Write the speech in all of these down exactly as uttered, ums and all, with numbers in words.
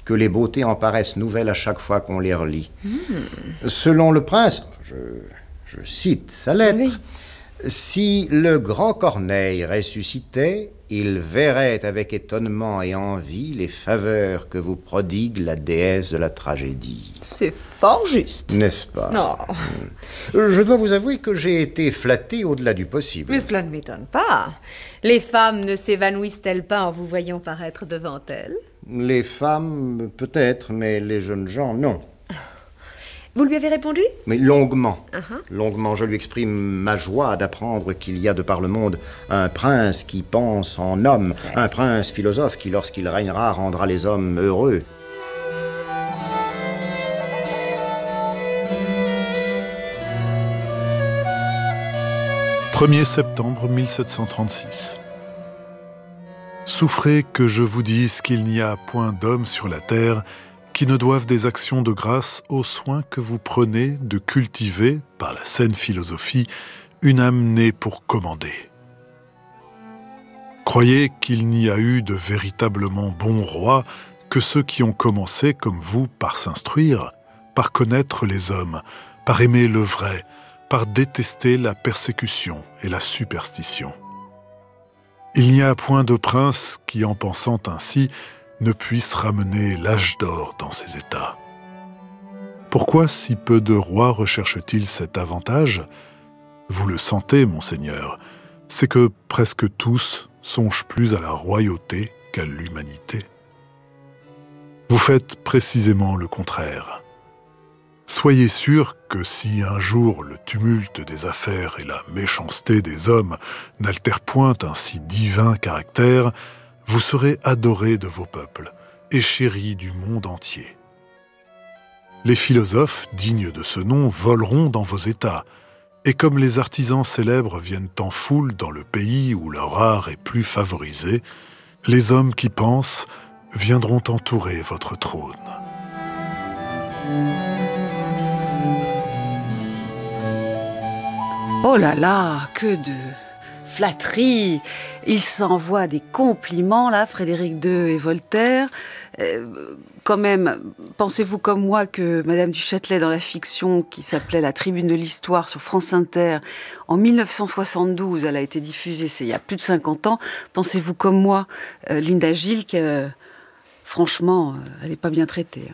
que les beautés en paraissent nouvelles à chaque fois qu'on les relit. Mmh. Selon le prince, je, je cite sa lettre, oui. Si le grand Corneille ressuscitait, il verrait avec étonnement et envie les faveurs que vous prodigue la déesse de la tragédie. C'est fort juste. N'est-ce pas? Non. Je dois vous avouer que j'ai été flatté au-delà du possible. Mais cela ne m'étonne pas. Les femmes ne s'évanouissent-elles pas en vous voyant paraître devant elles? Les femmes, peut-être, mais les jeunes gens, non. Vous lui avez répondu? Mais longuement. Uh-huh. Longuement, je lui exprime ma joie d'apprendre qu'il y a de par le monde un prince qui pense en homme, certes. Un prince philosophe qui, lorsqu'il régnera, rendra les hommes heureux. premier septembre mille sept cent trente-six. Souffrez que je vous dise qu'il n'y a point d'hommes sur la terre qui ne doivent des actions de grâce aux soins que vous prenez de cultiver, par la saine philosophie, une âme née pour commander. Croyez qu'il n'y a eu de véritablement bons rois que ceux qui ont commencé, comme vous, par s'instruire, par connaître les hommes, par aimer le vrai, par détester la persécution et la superstition. Il n'y a point de prince qui, en pensant ainsi, ne puisse ramener l'âge d'or dans ses états. Pourquoi si peu de rois recherchent-ils cet avantage? Vous le sentez, monseigneur, c'est que presque tous songent plus à la royauté qu'à l'humanité. Vous faites précisément le contraire. Soyez sûr que si un jour le tumulte des affaires et la méchanceté des hommes n'altèrent point un si divin caractère, vous serez adorés de vos peuples et chéris du monde entier. Les philosophes dignes de ce nom voleront dans vos États, et comme les artisans célèbres viennent en foule dans le pays où leur art est plus favorisé, les hommes qui pensent viendront entourer votre trône. Oh là là, que de flatterie! Il s'envoie des compliments, là, Frédéric deux et Voltaire. Euh, quand même, pensez-vous comme moi que Madame du Châtelet, dans la fiction qui s'appelait La Tribune de l'Histoire sur France Inter, en mille neuf cent soixante-douze, elle a été diffusée, c'est il y a plus de cinquante ans. Pensez-vous comme moi, euh, Linda Gilles, que euh, franchement, euh, elle n'est pas bien traitée.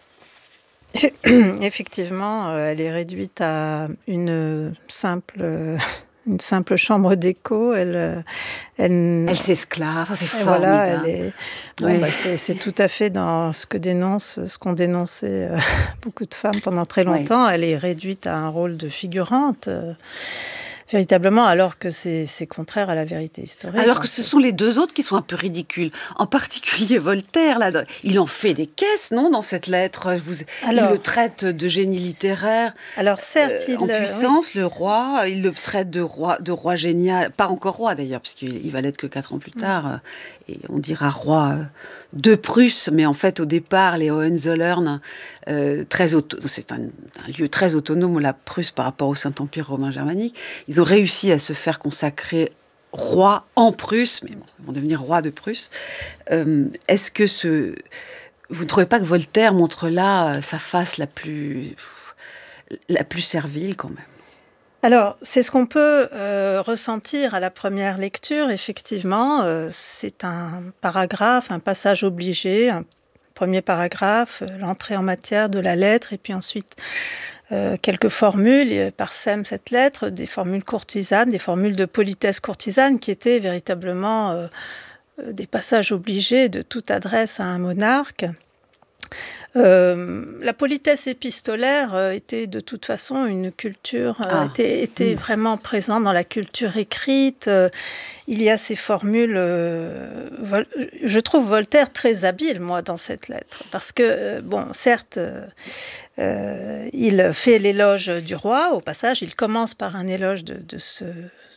Effectivement, elle est réduite à une simple... une simple chambre d'écho, elle, elle, elle s'esclave, c'est formidable. Voilà, elle est, bon, oui. bah, c'est, c'est tout à fait dans ce que dénonce, ce qu'ont dénoncé euh, beaucoup de femmes pendant très longtemps. Oui. Elle est réduite à un rôle de figurante. Euh, Véritablement, alors que c'est, c'est contraire à la vérité historique. Alors que ce sont les deux autres qui sont un peu ridicules. En particulier Voltaire, là, il en fait des caisses, non, dans cette lettre. Vous, alors, il le traite de génie littéraire. Alors certes, euh, il en puissance, oui. le roi, il le traite de roi, de roi génial. Pas encore roi d'ailleurs, puisqu'il il va l'être que quatre ans plus tard. Mmh. Et on dira roi de Prusse, mais en fait, au départ, les Hohenzollern, euh, très auto- c'est un, un lieu très autonome, la Prusse, par rapport au Saint-Empire romain germanique. Ils ont réussi à se faire consacrer roi en Prusse, mais bon, ils vont devenir roi de Prusse. Euh, est-ce que ce... Vous ne trouvez pas que Voltaire montre là sa face la plus, la plus servile, quand même? Alors, c'est ce qu'on peut euh, ressentir à la première lecture, effectivement. Euh, c'est un paragraphe, un passage obligé, un premier paragraphe, euh, l'entrée en matière de la lettre, et puis ensuite euh, quelques formules euh, parsèment cette lettre, des formules courtisanes, des formules de politesse courtisane qui étaient véritablement euh, euh, des passages obligés de toute adresse à un monarque. Euh, la politesse épistolaire euh, était de toute façon une culture, euh, ah. était, était mmh. vraiment présente dans la culture écrite. Euh, il y a ces formules, euh, vol- je trouve Voltaire très habile, moi, dans cette lettre. Parce que, euh, bon, certes, euh, euh, il fait l'éloge du roi, au passage, il commence par un éloge de, de ce...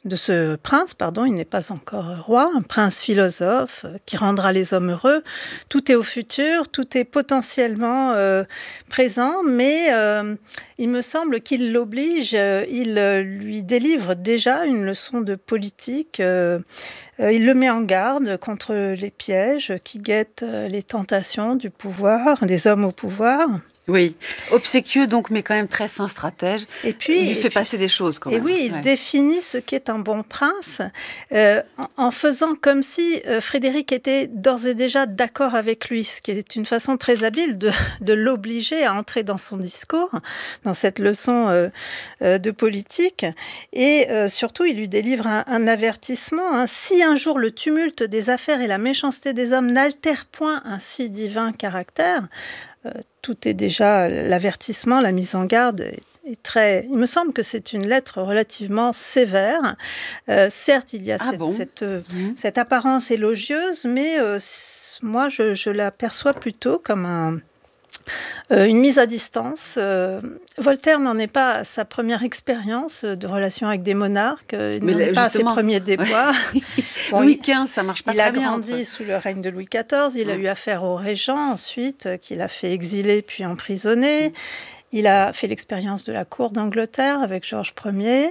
de ce prince, pardon, il n'est pas encore roi, un prince philosophe euh, qui rendra les hommes heureux. Tout est au futur, tout est potentiellement euh, présent, mais euh, il me semble qu'il l'oblige, euh, il euh, lui délivre déjà une leçon de politique. Euh, euh, il le met en garde contre les pièges qui guettent euh, les tentations du pouvoir, des hommes au pouvoir. Oui, obséquieux donc, mais quand même très fin stratège. Et puis, il lui fait puis, passer des choses quand et même. Et oui, il ouais. définit ce qu'est un bon prince euh, en, en faisant comme si euh, Frédéric était d'ores et déjà d'accord avec lui, ce qui est une façon très habile de, de l'obliger à entrer dans son discours, dans cette leçon euh, euh, de politique. Et euh, surtout, il lui délivre un, un avertissement. Hein. Si un jour le tumulte des affaires et la méchanceté des hommes n'altèrent point un si divin caractère, Euh, tout est déjà l'avertissement, la mise en garde est, est très... Il me semble que c'est une lettre relativement sévère. Euh, certes, il y a ah cette, bon cette, mmh. cette apparence élogieuse, mais euh, moi, je, je l'aperçois plutôt comme un... Euh, une mise à distance. Euh, Voltaire n'en est pas à sa première expérience de relation avec des monarques. Il n'en est pas à ses premiers déboires. Ouais. Bon, Louis quinze, ça marche pas très bien. Il a grandi entre... sous le règne de Louis quatorze. Il ouais. a eu affaire au régent ensuite, qu'il a fait exiler puis emprisonner. Il a fait l'expérience de la cour d'Angleterre avec Georges Ier.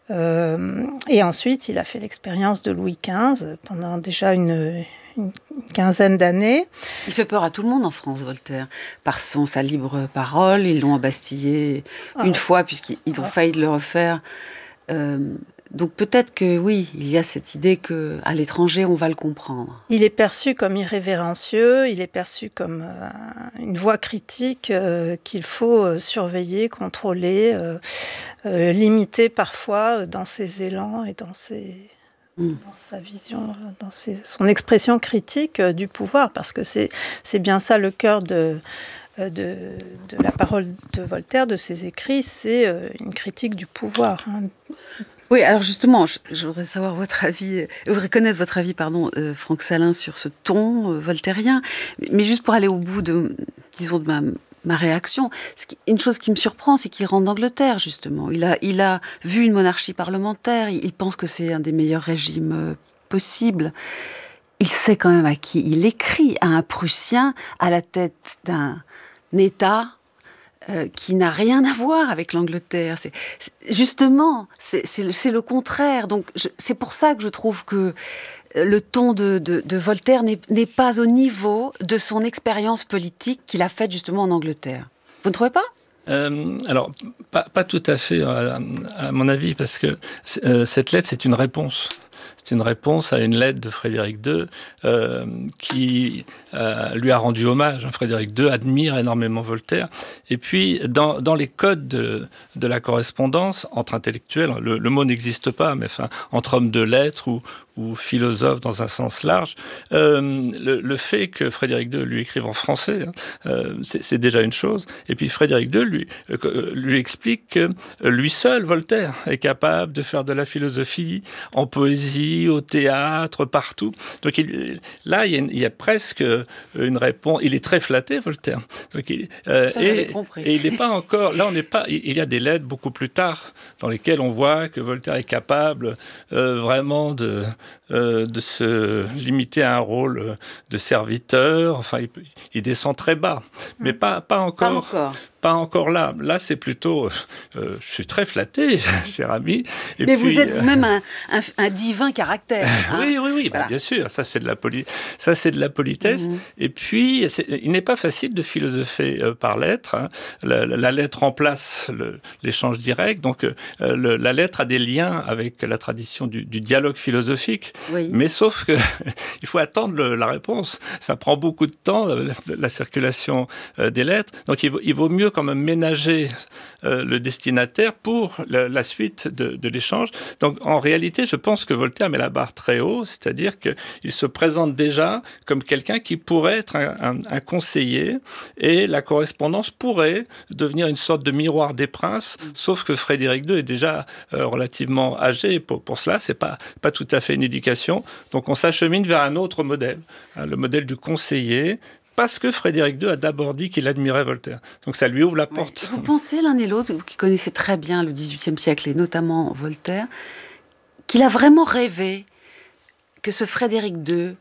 Euh, et ensuite, il a fait l'expérience de Louis quinze pendant déjà une... une quinzaine d'années. Il fait peur à tout le monde en France, Voltaire, par son, sa libre parole. Ils l'ont embastillé ah. une fois, puisqu'ils ont ah. failli le refaire. Euh, donc peut-être que oui, il y a cette idée qu'à l'étranger, on va le comprendre. Il est perçu comme irrévérencieux, il est perçu comme euh, une voix critique euh, qu'il faut euh, surveiller, contrôler, euh, euh, limiter parfois dans ses élans et dans ses... dans sa vision, dans ses, son expression critique euh, du pouvoir, parce que c'est, c'est bien ça le cœur de, euh, de, de la parole de Voltaire, de ses écrits, c'est euh, une critique du pouvoir. Hein. Oui, alors justement, je, je voudrais savoir votre avis, euh, je voudrais connaître votre avis, pardon, euh, Franck Salin, sur ce ton euh, voltairien, mais juste pour aller au bout de, disons, de ma... ma réaction. Une chose qui me surprend, c'est qu'il rentre d'Angleterre, justement. Il a, il a vu une monarchie parlementaire, il, il pense que c'est un des meilleurs régimes euh, possibles. Il sait quand même à qui il écrit, à un Prussien, à la tête d'un État euh, qui n'a rien à voir avec l'Angleterre. C'est, c'est, justement, c'est, c'est, c'est le contraire. Donc, je, c'est pour ça que je trouve que le ton de, de, de Voltaire n'est, n'est pas au niveau de son expérience politique qu'il a faite justement en Angleterre. Vous ne trouvez pas ? Euh, alors, pas, pas tout à fait, à, à mon avis, parce que euh, cette lettre, c'est une réponse. C'est une réponse à une lettre de Frédéric deux euh, qui euh, lui a rendu hommage. Frédéric deux admire énormément Voltaire. Et puis, dans, dans les codes de, de la correspondance entre intellectuels, le, le mot n'existe pas, mais enfin, entre hommes de lettres ou, ou philosophes dans un sens large, euh, le, le fait que Frédéric deux lui écrive en français, hein, euh, c'est, c'est déjà une chose. Et puis Frédéric deux lui, euh, lui explique que lui seul, Voltaire, est capable de faire de la philosophie en poésie, au théâtre, partout. Donc il, là, il y, a, il y a presque une réponse. Il est très flatté, Voltaire. Donc, il, euh, Ça, et, compris. et il n'est pas encore. Là, on n'est pas. Il y a des lettres beaucoup plus tard dans lesquelles on voit que Voltaire est capable euh, vraiment de euh, de se limiter à un rôle de serviteur. Enfin, il, il descend très bas, mais pas pas encore. Pas encore. Pas encore là. Là, c'est plutôt... Euh, je suis très flatté, cher ami. Et Mais puis, vous êtes vous-même un, un, un divin caractère. Hein. oui, oui, oui, voilà. bah, bien sûr. Ça, c'est de la, poli... ça, c'est de la politesse. Mmh. Et puis, c'est... il n'est pas facile de philosopher euh, par lettre. Hein. La, la, la lettre remplace le, l'échange direct. Donc, euh, le, la lettre a des liens avec la tradition du, du dialogue philosophique. Oui. Mais sauf que il faut attendre le, la réponse. Ça prend beaucoup de temps, la, la circulation euh, des lettres. Donc, il vaut, il vaut mieux quand même ménager euh, le destinataire pour la, la suite de, de l'échange. Donc, en réalité, je pense que Voltaire met la barre très haut, c'est-à-dire qu'il se présente déjà comme quelqu'un qui pourrait être un, un, un conseiller, et la correspondance pourrait devenir une sorte de miroir des princes, sauf que Frédéric deux est déjà euh, relativement âgé. Pour, pour cela, c'est pas, pas tout à fait une éducation. Donc, on s'achemine vers un autre modèle, hein, le modèle du conseiller, parce que Frédéric deux a d'abord dit qu'il admirait Voltaire. Donc ça lui ouvre la porte. Vous pensez l'un et l'autre, vous qui connaissez très bien le dix-huitième siècle et notamment Voltaire, qu'il a vraiment rêvé que ce Frédéric deux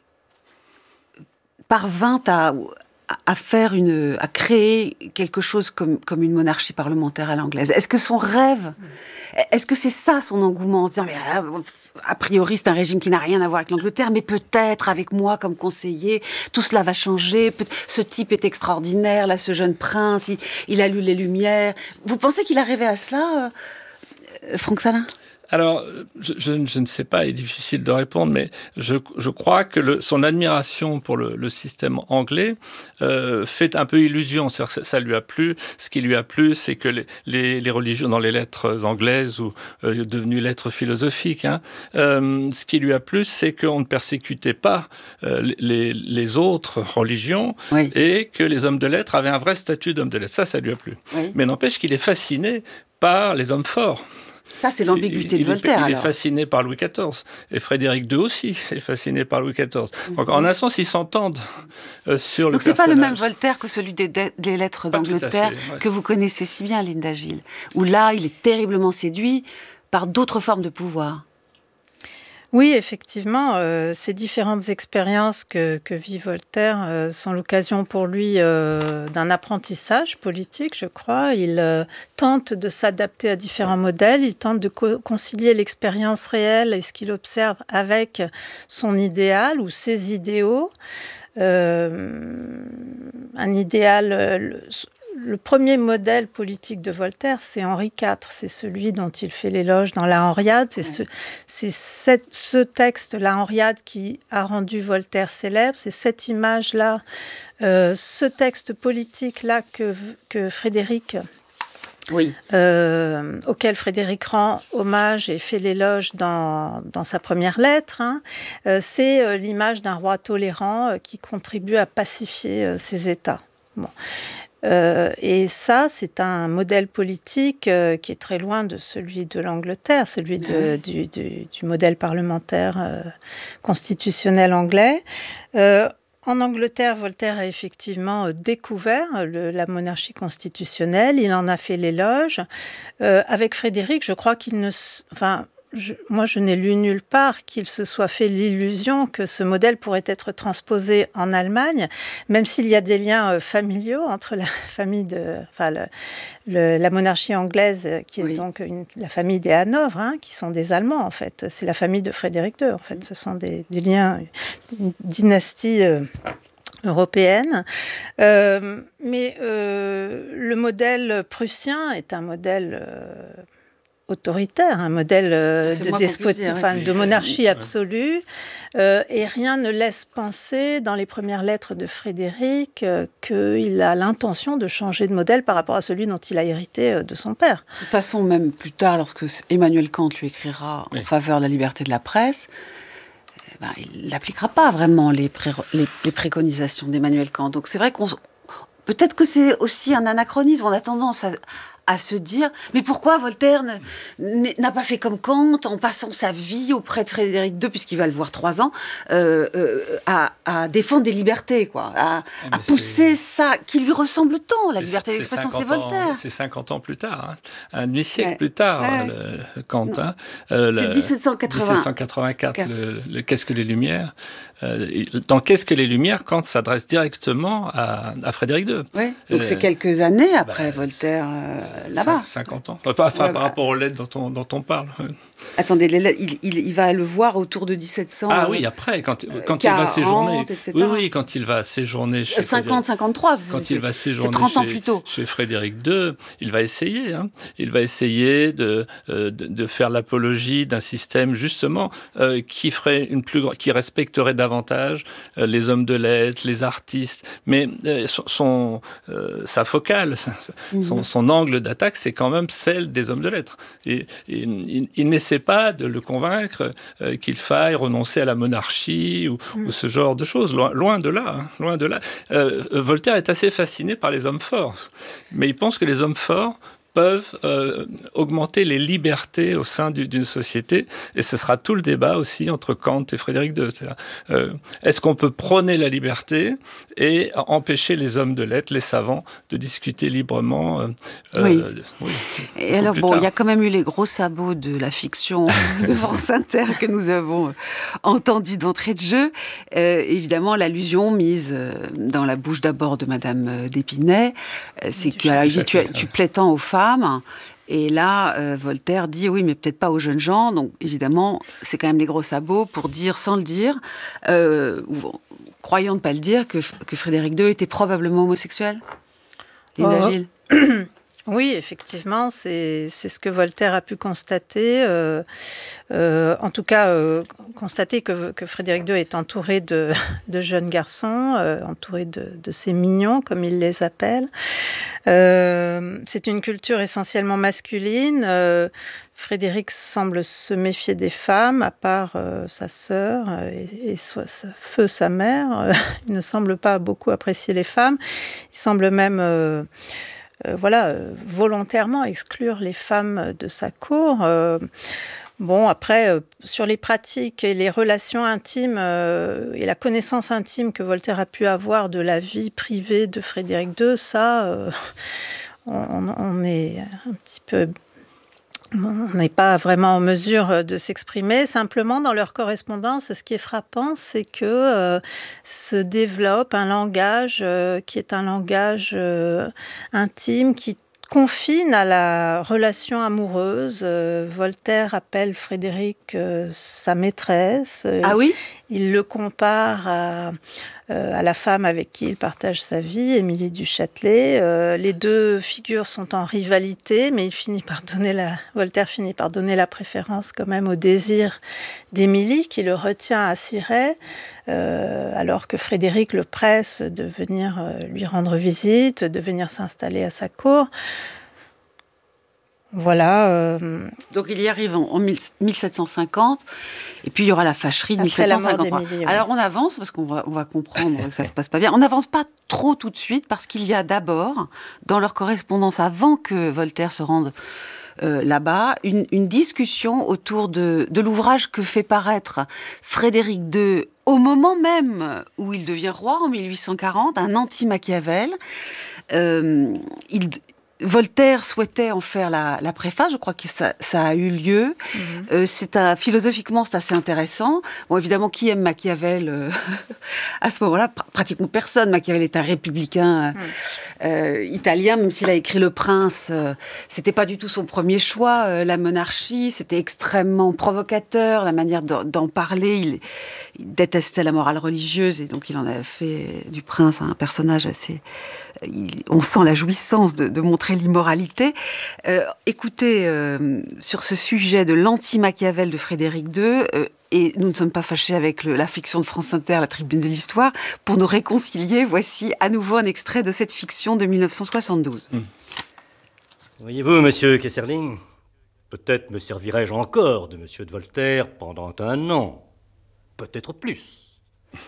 parvint à, à faire une, à créer quelque chose comme, comme une monarchie parlementaire à l'anglaise. Est-ce que son rêve, est-ce que c'est ça son engouement, en se disant, mais là, a priori c'est un régime qui n'a rien à voir avec l'Angleterre, mais peut-être avec moi comme conseiller, tout cela va changer. Ce type est extraordinaire, là, ce jeune prince, il, il a lu les Lumières. Vous pensez qu'il a rêvé à cela, euh, Franck Salin ? Alors, je, je, je ne sais pas, il est difficile de répondre, mais je, je crois que le, son admiration pour le, le système anglais euh, fait un peu illusion. C'est-à-dire que ça, ça lui a plu. Ce qui lui a plu, c'est que les, les, les religions dans les lettres anglaises ou euh, devenues lettres philosophiques, hein, euh, ce qui lui a plu, c'est qu'on ne persécutait pas euh, les, les autres religions oui. et que les hommes de lettres avaient un vrai statut d'hommes de lettres. Ça, ça lui a plu. Oui. Mais n'empêche qu'il est fasciné par les hommes forts. Ça, c'est l'ambiguïté il, de Voltaire, il est, alors. Il est fasciné par Louis quatorze. Et Frédéric deux aussi est fasciné par Louis quatorze. Donc, mm-hmm. en un sens, ils s'entendent euh, sur Donc, le personnage. Donc, c'est pas le même Voltaire que celui des, des lettres pas d'Angleterre fait, ouais. que vous connaissez si bien, Linda Gilles. Où là, il est terriblement séduit par d'autres formes de pouvoir. Oui, effectivement, euh, ces différentes expériences que, que vit Voltaire euh, sont l'occasion pour lui euh, d'un apprentissage politique, je crois. Il euh, tente de s'adapter à différents modèles, il tente de co- concilier l'expérience réelle et ce qu'il observe avec son idéal ou ses idéaux. Euh, un idéal... Le, Le premier modèle politique de Voltaire, c'est Henri quatre. C'est celui dont il fait l'éloge dans La Henriade. C'est ce, c'est cette, ce texte, La Henriade, qui a rendu Voltaire célèbre. C'est cette image-là, euh, ce texte politique-là que, que Frédéric... Oui. Euh, auquel Frédéric rend hommage et fait l'éloge dans, dans sa première lettre. Hein. Euh, c'est euh, l'image d'un roi tolérant euh, qui contribue à pacifier euh, ses États. Bon. Euh, et ça, c'est un modèle politique euh, qui est très loin de celui de l'Angleterre, celui de, oui. du, du, du modèle parlementaire euh, constitutionnel anglais. Euh, en Angleterre, Voltaire a effectivement découvert le, la monarchie constitutionnelle, il en a fait l'éloge. Euh, avec Frédéric, je crois qu'il ne... Enfin, Je, moi, je n'ai lu nulle part qu'il se soit fait l'illusion que ce modèle pourrait être transposé en Allemagne, même s'il y a des liens euh, familiaux entre la famille de, enfin, le, le, la monarchie anglaise, qui est oui. donc une, la famille des Hanovre, hein, qui sont des Allemands, en fait. C'est la famille de Frédéric deux, en fait. Ce sont des, des liens, une dynastie euh, européenne. Euh, mais euh, le modèle prussien est un modèle... Euh, autoritaire, un modèle euh, de, despotie, enfin, de monarchie absolue, euh, et rien ne laisse penser dans les premières lettres de Frédéric euh, qu'il a l'intention de changer de modèle par rapport à celui dont il a hérité euh, de son père. De toute façon, même plus tard, lorsque Emmanuel Kant lui écrira oui. en faveur de la liberté de la presse, eh ben, il n'appliquera pas vraiment les, pré- les, les préconisations d'Emmanuel Kant. Donc c'est vrai qu'on... Peut-être que c'est aussi un anachronisme, on a tendance à... à se dire, mais pourquoi Voltaire ne, n'a pas fait comme Kant en passant sa vie auprès de Frédéric deux, puisqu'il va le voir trois ans, euh, euh, à, à défendre des libertés, quoi, à, ah, à pousser c'est... ça, qui lui ressemble tant, la liberté c'est d'expression, c'est Voltaire. Ans, c'est cinquante ans plus tard, hein, un demi-siècle ouais. plus tard, ouais. le, le Kant. Hein, euh, c'est le, dix-sept cent quatre-vingts. dix-sept cent quatre-vingt-quatre, le, le Qu'est-ce que les Lumières euh, Dans Qu'est-ce que les Lumières, Kant s'adresse directement à, à Frédéric deux. Ouais. Donc euh, c'est quelques années après bah, Voltaire... Euh, là-bas. cinquante ans. Enfin, enfin ouais, par rapport aux lettres dont on, dont on parle. Attendez, les lettres, il, il, il va le voir autour de dix-sept cents. Ah oui, après, quand, quand quarante, il va séjourner. et cetera. Oui, oui, quand il va séjourner chez cinquante, cinquante-trois. Quand c'est, il va séjourner c'est trente ans chez, plus tôt. Chez Frédéric deux, il va essayer. Hein, il va essayer de, euh, de, de faire l'apologie d'un système, justement, euh, qui, ferait une plus, qui respecterait davantage euh, les hommes de lettres, les artistes. Mais euh, son, son, euh, sa focale, mm-hmm. son, son angle d'attaque, c'est quand même celle des hommes de lettres. Et, et il, il n'essaie pas de le convaincre euh, qu'il faille renoncer à la monarchie ou, mm. ou ce genre de choses. Loin, loin de là. Hein, loin de là. Euh, Voltaire est assez fasciné par les hommes forts. Mais il pense que les hommes forts peuvent euh, augmenter les libertés au sein du, d'une société. Et ce sera tout le débat aussi entre Kant et Frédéric deux. C'est-à-dire, euh, est-ce qu'on peut prôner la liberté et empêcher les hommes de lettres, les savants, de discuter librement euh, Oui. Euh, oui. Et alors, bon, il y a quand même eu les gros sabots de la fiction de France Inter que nous avons entendu d'entrée de jeu. Euh, évidemment, l'allusion mise dans la bouche d'abord de Madame d'Épinay, c'est que tu, tu, tu plais tant aux femmes. Et là, euh, Voltaire dit, oui, mais peut-être pas aux jeunes gens. Donc, évidemment, c'est quand même les gros sabots pour dire, sans le dire, euh, ou croyant ne pas le dire, que, que Frédéric deux était probablement homosexuel. Linda Oh. Gilles. Oui, effectivement, c'est, c'est ce que Voltaire a pu constater. Euh, euh, en tout cas, euh, constater que, que Frédéric deux est entouré de, de jeunes garçons, euh, entouré de, de ses mignons, comme il les appelle. Euh, c'est une culture essentiellement masculine. Euh, Frédéric semble se méfier des femmes, à part euh, sa sœur et, et soit, sa, feu sa mère. Euh, il ne semble pas beaucoup apprécier les femmes. Il semble même... Euh, Euh, voilà, euh, volontairement exclure les femmes de sa cour. Euh, bon, après, euh, sur les pratiques et les relations intimes euh, et la connaissance intime que Voltaire a pu avoir de la vie privée de Frédéric deux, ça, euh, on, on est un petit peu... On n'est pas vraiment en mesure de s'exprimer. Simplement, dans leur correspondance, ce qui est frappant, c'est que euh, se développe un langage euh, qui est un langage euh, intime, qui confine à la relation amoureuse. Euh, Voltaire appelle Frédéric euh, sa maîtresse. Euh, ah oui ? Il le compare à, euh, à la femme avec qui il partage sa vie, Émilie du Châtelet. Euh, les deux figures sont en rivalité, mais il finit par donner la, Voltaire finit par donner la préférence quand même au désir d'Émilie, qui le retient à Cirey, euh, alors que Frédéric le presse de venir euh, lui rendre visite, de venir s'installer à sa cour. Voilà. Euh... Donc il y arrive en, en mille sept cent cinquante, et puis il y aura la fâcherie de Après mille sept cent cinquante-trois. Oui. Alors on avance, parce qu'on va, on va comprendre que ça ne se passe pas bien. On n'avance pas trop tout de suite, parce qu'il y a d'abord, dans leur correspondance, avant que Voltaire se rende euh, là-bas, une, une discussion autour de, de l'ouvrage que fait paraître Frédéric deux au moment même où il devient roi, en mille huit cent quarante, un anti-Machiavel. Euh, il... Voltaire souhaitait en faire la, la préface, je crois que ça, ça a eu lieu. Mmh. Euh, c'est un, philosophiquement, c'est assez intéressant. Bon, évidemment, qui aime Machiavel euh, à ce moment-là? Pr- pratiquement personne. Machiavel est un républicain mmh. euh, italien, même s'il a écrit Le Prince. Euh, c'était pas du tout son premier choix. Euh, la monarchie, c'était extrêmement provocateur. La manière d'en, d'en parler, il, il détestait la morale religieuse, et donc il en a fait du Prince un personnage assez... Il, on sent la jouissance de, de montrer l'immoralité. Euh, écoutez, euh, sur ce sujet de l'anti-Machiavel de Frédéric deux, euh, et nous ne sommes pas fâchés avec le, la fiction de France Inter, la Tribune de l'Histoire, pour nous réconcilier, voici à nouveau un extrait de cette fiction de mille neuf cent soixante-douze. Hum. Voyez-vous, monsieur Kesserling, peut-être me servirai-je encore de monsieur de Voltaire pendant un an, peut-être plus.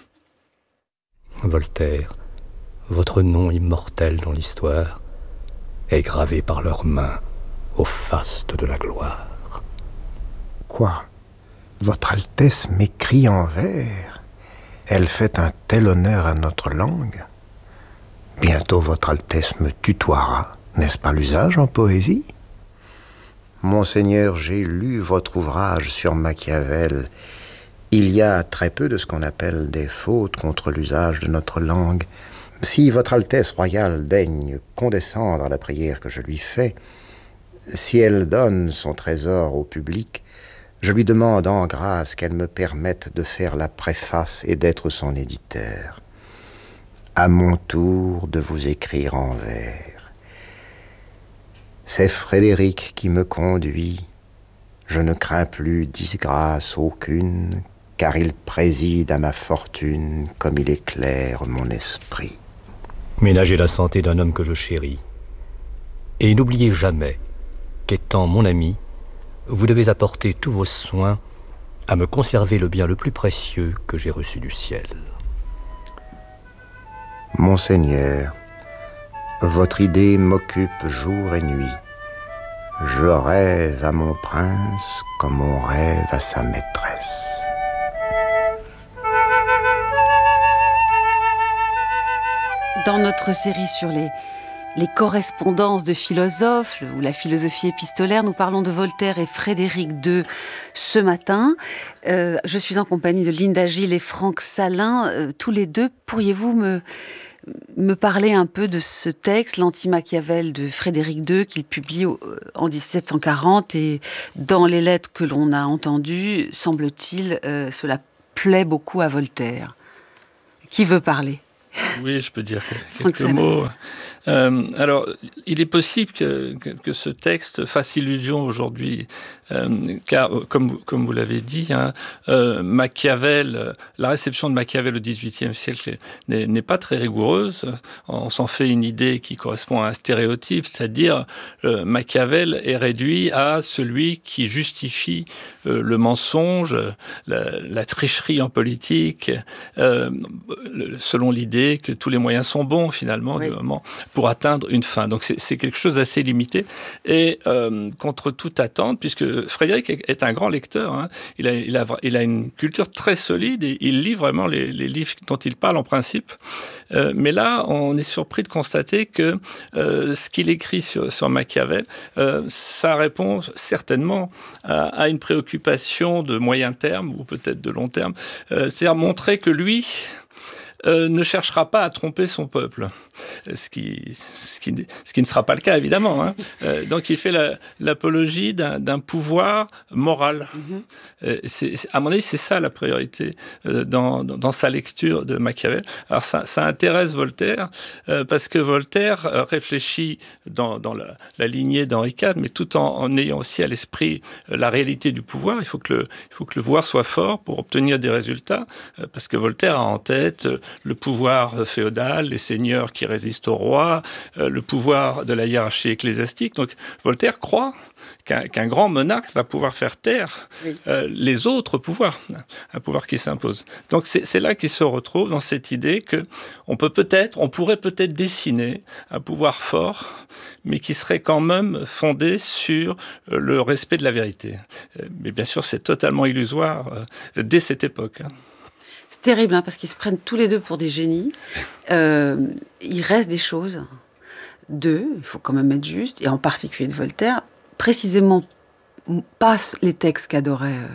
Voltaire, votre nom immortel dans l'histoire est gravé par leurs mains au faste de la gloire. Quoi? Votre Altesse m'écrit en vers? Elle fait un tel honneur à notre langue? Bientôt votre Altesse me tutoiera, n'est-ce pas l'usage en poésie? Monseigneur, j'ai lu votre ouvrage sur Machiavel. Il y a très peu de ce qu'on appelle des fautes contre l'usage de notre langue. Si votre Altesse royale daigne condescendre à la prière que je lui fais, si elle donne son trésor au public, je lui demande en grâce qu'elle me permette de faire la préface et d'être son éditeur. À mon tour de vous écrire en vers. C'est Frédéric qui me conduit. Je ne crains plus disgrâce aucune, car il préside à ma fortune comme il éclaire mon esprit. Ménagez la santé d'un homme que je chéris. Et n'oubliez jamais qu'étant mon ami, vous devez apporter tous vos soins à me conserver le bien le plus précieux que j'ai reçu du ciel. Monseigneur, votre idée m'occupe jour et nuit. Je rêve à mon prince comme on rêve à sa maîtresse. Dans notre série sur les, les correspondances de philosophes, ou la philosophie épistolaire, nous parlons de Voltaire et Frédéric deux ce matin. Euh, je suis en compagnie de Linda Gilles et Franck Salin. Euh, tous les deux, pourriez-vous me, me parler un peu de ce texte, l'Anti-Machiavel de Frédéric deux, qu'il publie en dix-sept cent quarante, et dans les lettres que l'on a entendues, semble-t-il, euh, cela plaît beaucoup à Voltaire. Qui veut parler ? Oui, je peux dire quelques mots. Euh, alors, il est possible que, que, que ce texte fasse illusion aujourd'hui, euh, car, comme, comme vous l'avez dit, hein, euh, Machiavel, la réception de Machiavel au dix-huitième siècle n'est, n'est pas très rigoureuse. On s'en fait une idée qui correspond à un stéréotype, c'est-à-dire euh, Machiavel est réduit à celui qui justifie euh, le mensonge, la, la tricherie en politique, euh, selon l'idée que tous les moyens sont bons, finalement, oui. du moment, pour atteindre une fin. Donc c'est, c'est quelque chose d'assez limité. Et euh, contre toute attente, puisque Frédéric est un grand lecteur, hein, il, a, il, a, il a une culture très solide et il lit vraiment les, les livres dont il parle en principe. Euh, mais là, on est surpris de constater que euh, ce qu'il écrit sur, sur Machiavel, euh, ça répond certainement à, à une préoccupation de moyen terme ou peut-être de long terme. Euh, c'est-à-dire montrer que lui... Euh, ne cherchera pas à tromper son peuple, ce qui, ce qui, ce qui ne sera pas le cas, évidemment. Hein. Euh, donc, il fait la, l'apologie d'un, d'un pouvoir moral. Mm-hmm. Euh, c'est, à mon avis, c'est ça la priorité euh, dans, dans, dans sa lecture de Machiavel. Alors, ça, ça intéresse Voltaire, euh, parce que Voltaire euh, réfléchit dans, dans la, la lignée d'Henri quatre, mais tout en, en ayant aussi à l'esprit euh, la réalité du pouvoir. Il faut que le, il faut que le pouvoir soit fort pour obtenir des résultats, euh, parce que Voltaire a en tête... Euh, le pouvoir féodal, les seigneurs qui résistent au roi, euh, le pouvoir de la hiérarchie ecclésiastique. Donc Voltaire croit qu'un, qu'un grand monarque va pouvoir faire taire oui. euh, les autres pouvoirs, un pouvoir qui s'impose. Donc c'est, c'est là qu'il se retrouve dans cette idée que on peut peut-être, on pourrait peut-être dessiner un pouvoir fort, mais qui serait quand même fondé sur le respect de la vérité. Mais bien sûr, c'est totalement illusoire euh, dès cette époque. C'est terrible, hein, parce qu'ils se prennent tous les deux pour des génies. Euh, il reste des choses d'eux, il faut quand même être juste, et en particulier de Voltaire, précisément pas les textes qu'adorait euh,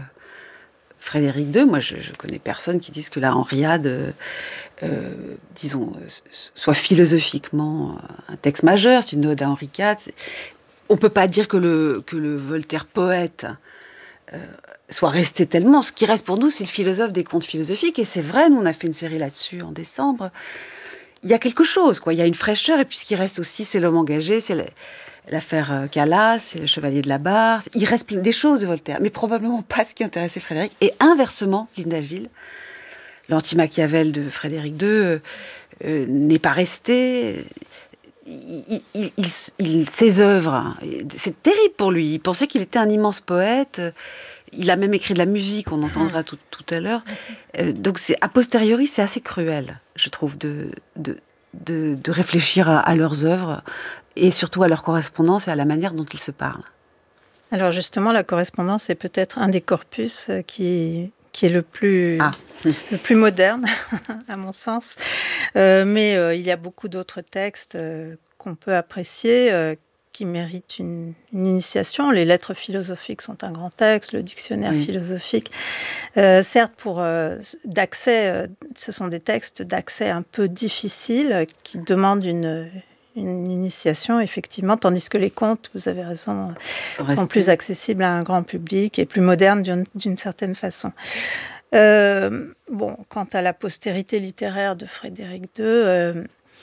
Frédéric deux. Moi, je, je connais personne qui dise que la Henriade, euh, euh, disons, euh, soit philosophiquement un texte majeur, c'est une ode à Henri quatre. On ne peut pas dire que le, que le Voltaire poète... Euh, soit resté tellement. Ce qui reste pour nous, c'est le philosophe des contes philosophiques. Et c'est vrai, nous, on a fait une série là-dessus en décembre. Il y a quelque chose, quoi. Il y a une fraîcheur. Et puis, ce qui reste aussi, c'est l'homme engagé, c'est l'affaire Calas, c'est le chevalier de la Barre. Il reste des choses de Voltaire, mais probablement pas ce qui intéressait Frédéric. Et inversement, Linda Gilles, l'anti-Machiavel de Frédéric deux euh, n'est pas resté... Il, il, il, il, ses œuvres, c'est terrible pour lui. Il pensait qu'il était un immense poète. Il a même écrit de la musique, on entendra tout, tout à l'heure. Euh, donc, c'est, a posteriori, c'est assez cruel, je trouve, de, de, de, de réfléchir à, à leurs œuvres et surtout à leur correspondance et à la manière dont ils se parlent. Alors, justement, la correspondance est peut-être un des corpus qui... qui est le plus, ah. le plus moderne, à mon sens. Euh, mais euh, il y a beaucoup d'autres textes euh, qu'on peut apprécier, euh, qui méritent une, une initiation. Les lettres philosophiques sont un grand texte, le dictionnaire oui. philosophique. Euh, certes, pour, euh, d'accès, euh, ce sont des textes d'accès un peu difficiles, qui demandent une... une initiation, effectivement, tandis que les contes, vous avez raison, sont, sont plus accessibles à un grand public et plus modernes d'une, d'une certaine façon. Euh, bon, quant à la postérité littéraire de Frédéric deux, euh,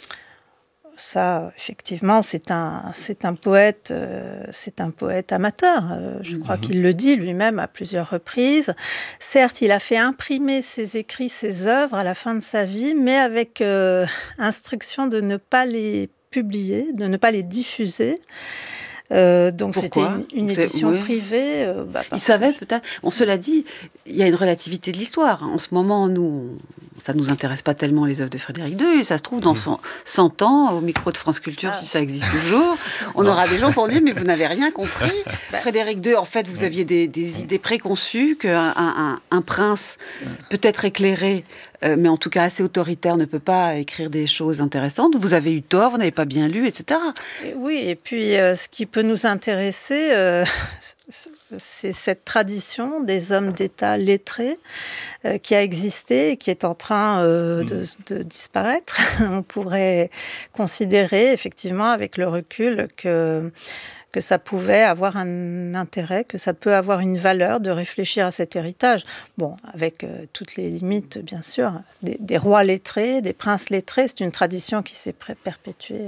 ça, effectivement, c'est un, c'est un poète, euh, c'est un poète amateur. Euh, je crois mmh. qu'il le dit lui-même à plusieurs reprises. Certes, il a fait imprimer ses écrits, ses œuvres à la fin de sa vie, mais avec euh, instruction de ne pas les publier, de ne pas les diffuser. Euh, donc Pourquoi c'était une, une édition oui. privée. Euh, bah, il savait peut-être. Bon, cela dit, il y a une relativité de l'histoire. En ce moment, nous, ça ne nous intéresse pas tellement les œuvres de Frédéric deux. Et ça se trouve, dans cent ans, au micro de France Culture, ah. si ça existe toujours, on non. aura des gens pour dire, mais vous n'avez rien compris. bah. Frédéric deux, en fait, vous aviez des, des idées préconçues qu'un un, un prince, peut-être éclairé, Euh, mais en tout cas assez autoritaire, ne peut pas écrire des choses intéressantes. Vous avez eu tort, vous n'avez pas bien lu, et cetera. Et oui, et puis euh, ce qui peut nous intéresser, euh, c'est cette tradition des hommes d'État lettrés euh, qui a existé et qui est en train euh, de, de disparaître. On pourrait considérer effectivement avec le recul que que ça pouvait avoir un intérêt, que ça peut avoir une valeur de réfléchir à cet héritage. Bon, avec euh, toutes les limites, bien sûr, des, des rois lettrés, des princes lettrés, c'est une tradition qui s'est perpétuée.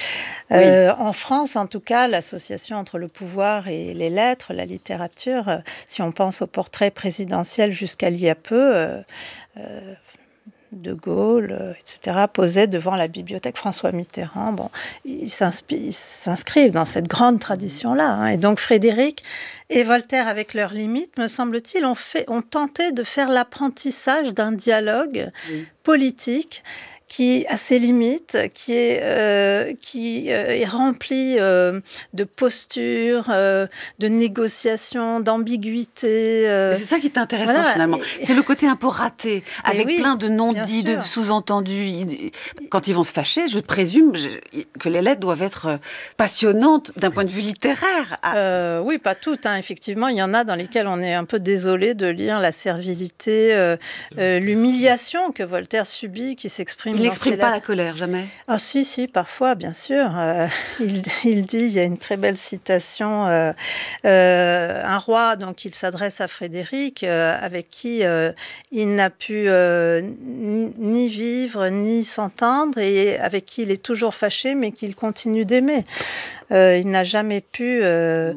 Euh, oui. En France, en tout cas, l'association entre le pouvoir et les lettres, la littérature, euh, si on pense au portrait présidentiel jusqu'à il y a peu, euh, euh, De Gaulle, euh, et cetera, posaient devant la bibliothèque François Mitterrand. Bon, ils s'inscrivent dans cette grande tradition-là. Hein. Et donc Frédéric et Voltaire, avec leurs limites, me semble-t-il, ont, fait, ont tenté de faire l'apprentissage d'un dialogue oui. politique qui a ses limites, qui est, euh, qui, euh, est rempli euh, de postures, euh, de négociations, d'ambiguïté. Euh. C'est ça qui est intéressant voilà. finalement. Et... C'est le côté un peu raté, avec oui, plein de non-dits, de sous-entendus. Quand ils vont se fâcher, je présume que les lettres doivent être passionnantes d'un point de vue littéraire. Euh, oui, pas toutes. Hein. Effectivement, il y en a dans lesquelles on est un peu désolé de lire la servilité, euh, euh, l'humiliation que Voltaire subit, qui s'exprime. Il n'exprime pas la colère, jamais. Ah si, si, parfois, bien sûr. Euh, il, il dit, il y a une très belle citation, euh, euh, un roi, donc il s'adresse à Frédéric, euh, avec qui euh, il n'a pu euh, ni vivre, ni s'entendre, et avec qui il est toujours fâché, mais qu'il continue d'aimer. Euh, il n'a jamais pu euh,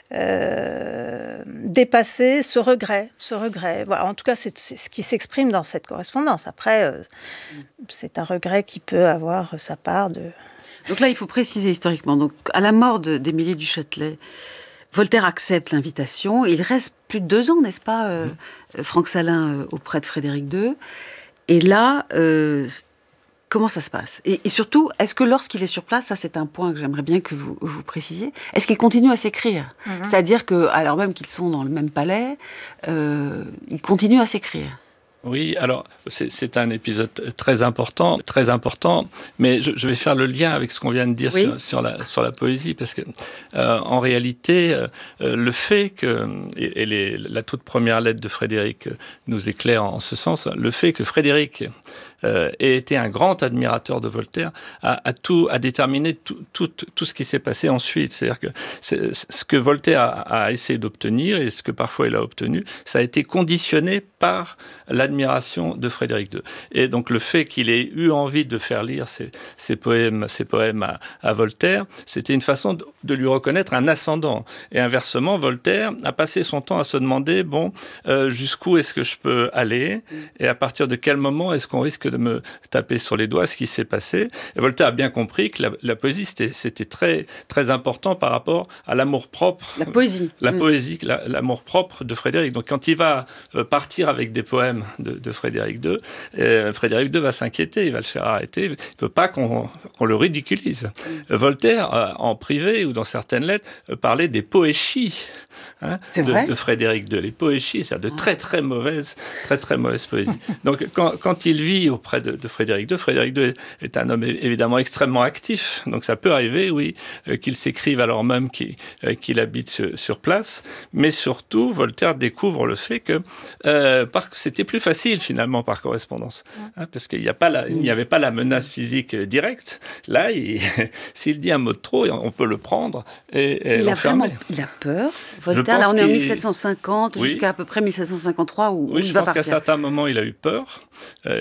euh, dépasser ce regret, ce regret. Voilà, en tout cas, c'est, c'est ce qui s'exprime dans cette correspondance. Après, euh, c'est un regret qui peut avoir sa part de... Donc là, il faut préciser historiquement. Donc, à la mort de, d'Émilie du Châtelet, Voltaire accepte l'invitation. Il reste plus de deux ans, n'est-ce pas, euh, Franck Salin, euh, auprès de Frédéric deux. Et là... Euh, Comment ça se passe ? et, et surtout, est-ce que lorsqu'il est sur place, ça c'est un point que j'aimerais bien que vous, vous précisiez, est-ce qu'il continue à s'écrire ? mmh. C'est-à-dire que, alors même qu'ils sont dans le même palais, euh, il continue à s'écrire. Oui, alors c'est, c'est un épisode très important, très important, mais je, je vais faire le lien avec ce qu'on vient de dire oui. sur, sur, la, sur la poésie, parce que euh, en réalité, euh, le fait que, et, et les, la toute première lettre de Frédéric nous éclaire en ce sens, le fait que Frédéric euh, ait été un grand admirateur de Voltaire a, a, tout, a déterminé tout, tout, tout ce qui s'est passé ensuite. C'est-à-dire que c'est, ce que Voltaire a, a essayé d'obtenir et ce que parfois il a obtenu, ça a été conditionné par l'admiration de Frédéric deux. Et donc le fait qu'il ait eu envie de faire lire ses, ses poèmes, ses poèmes à, à Voltaire, c'était une façon de, de lui reconnaître un ascendant. Et inversement, Voltaire a passé son temps à se demander, bon, euh, jusqu'où est-ce que je peux aller ? Et à partir de quel moment est-ce qu'on risque de me taper sur les doigts ce qui s'est passé ? Et Voltaire a bien compris que la, la poésie, c'était, c'était très, très important par rapport à l'amour-propre. La poésie. La mmh. poésie, la, l'amour-propre de Frédéric. Donc quand il va euh, partir avec des poèmes de, de Frédéric deux, euh, Frédéric deux va s'inquiéter, il va le faire arrêter, il ne veut pas qu'on, qu'on le ridiculise. Mmh. Voltaire, euh, en privé ou dans certaines lettres, euh, parlait des poéchies hein, de, de Frédéric deux. Les poéchies, c'est-à-dire de ah. très très mauvaises, très très mauvaises poésies. Donc quand, quand il vit auprès de, de Frédéric deux, Frédéric deux est un homme évidemment extrêmement actif, donc ça peut arriver, oui, euh, qu'il s'écrive alors même qu'il, euh, qu'il habite sur, sur place, mais surtout, Voltaire découvre le fait que euh, par, c'était plus facile finalement par correspondance, hein, parce qu'il n'y a pas la, il n'y avait pas la menace physique directe. Là, il, s'il dit un mot de trop, on peut le prendre et, et il l'enfermer. A vraiment, il a peur, Voltaire. Là, on est en mille sept cent cinquante oui. jusqu'à à peu près mille sept cent cinquante-trois où, oui, où je il va pense partir. qu'à certains moments, il a eu peur. Euh,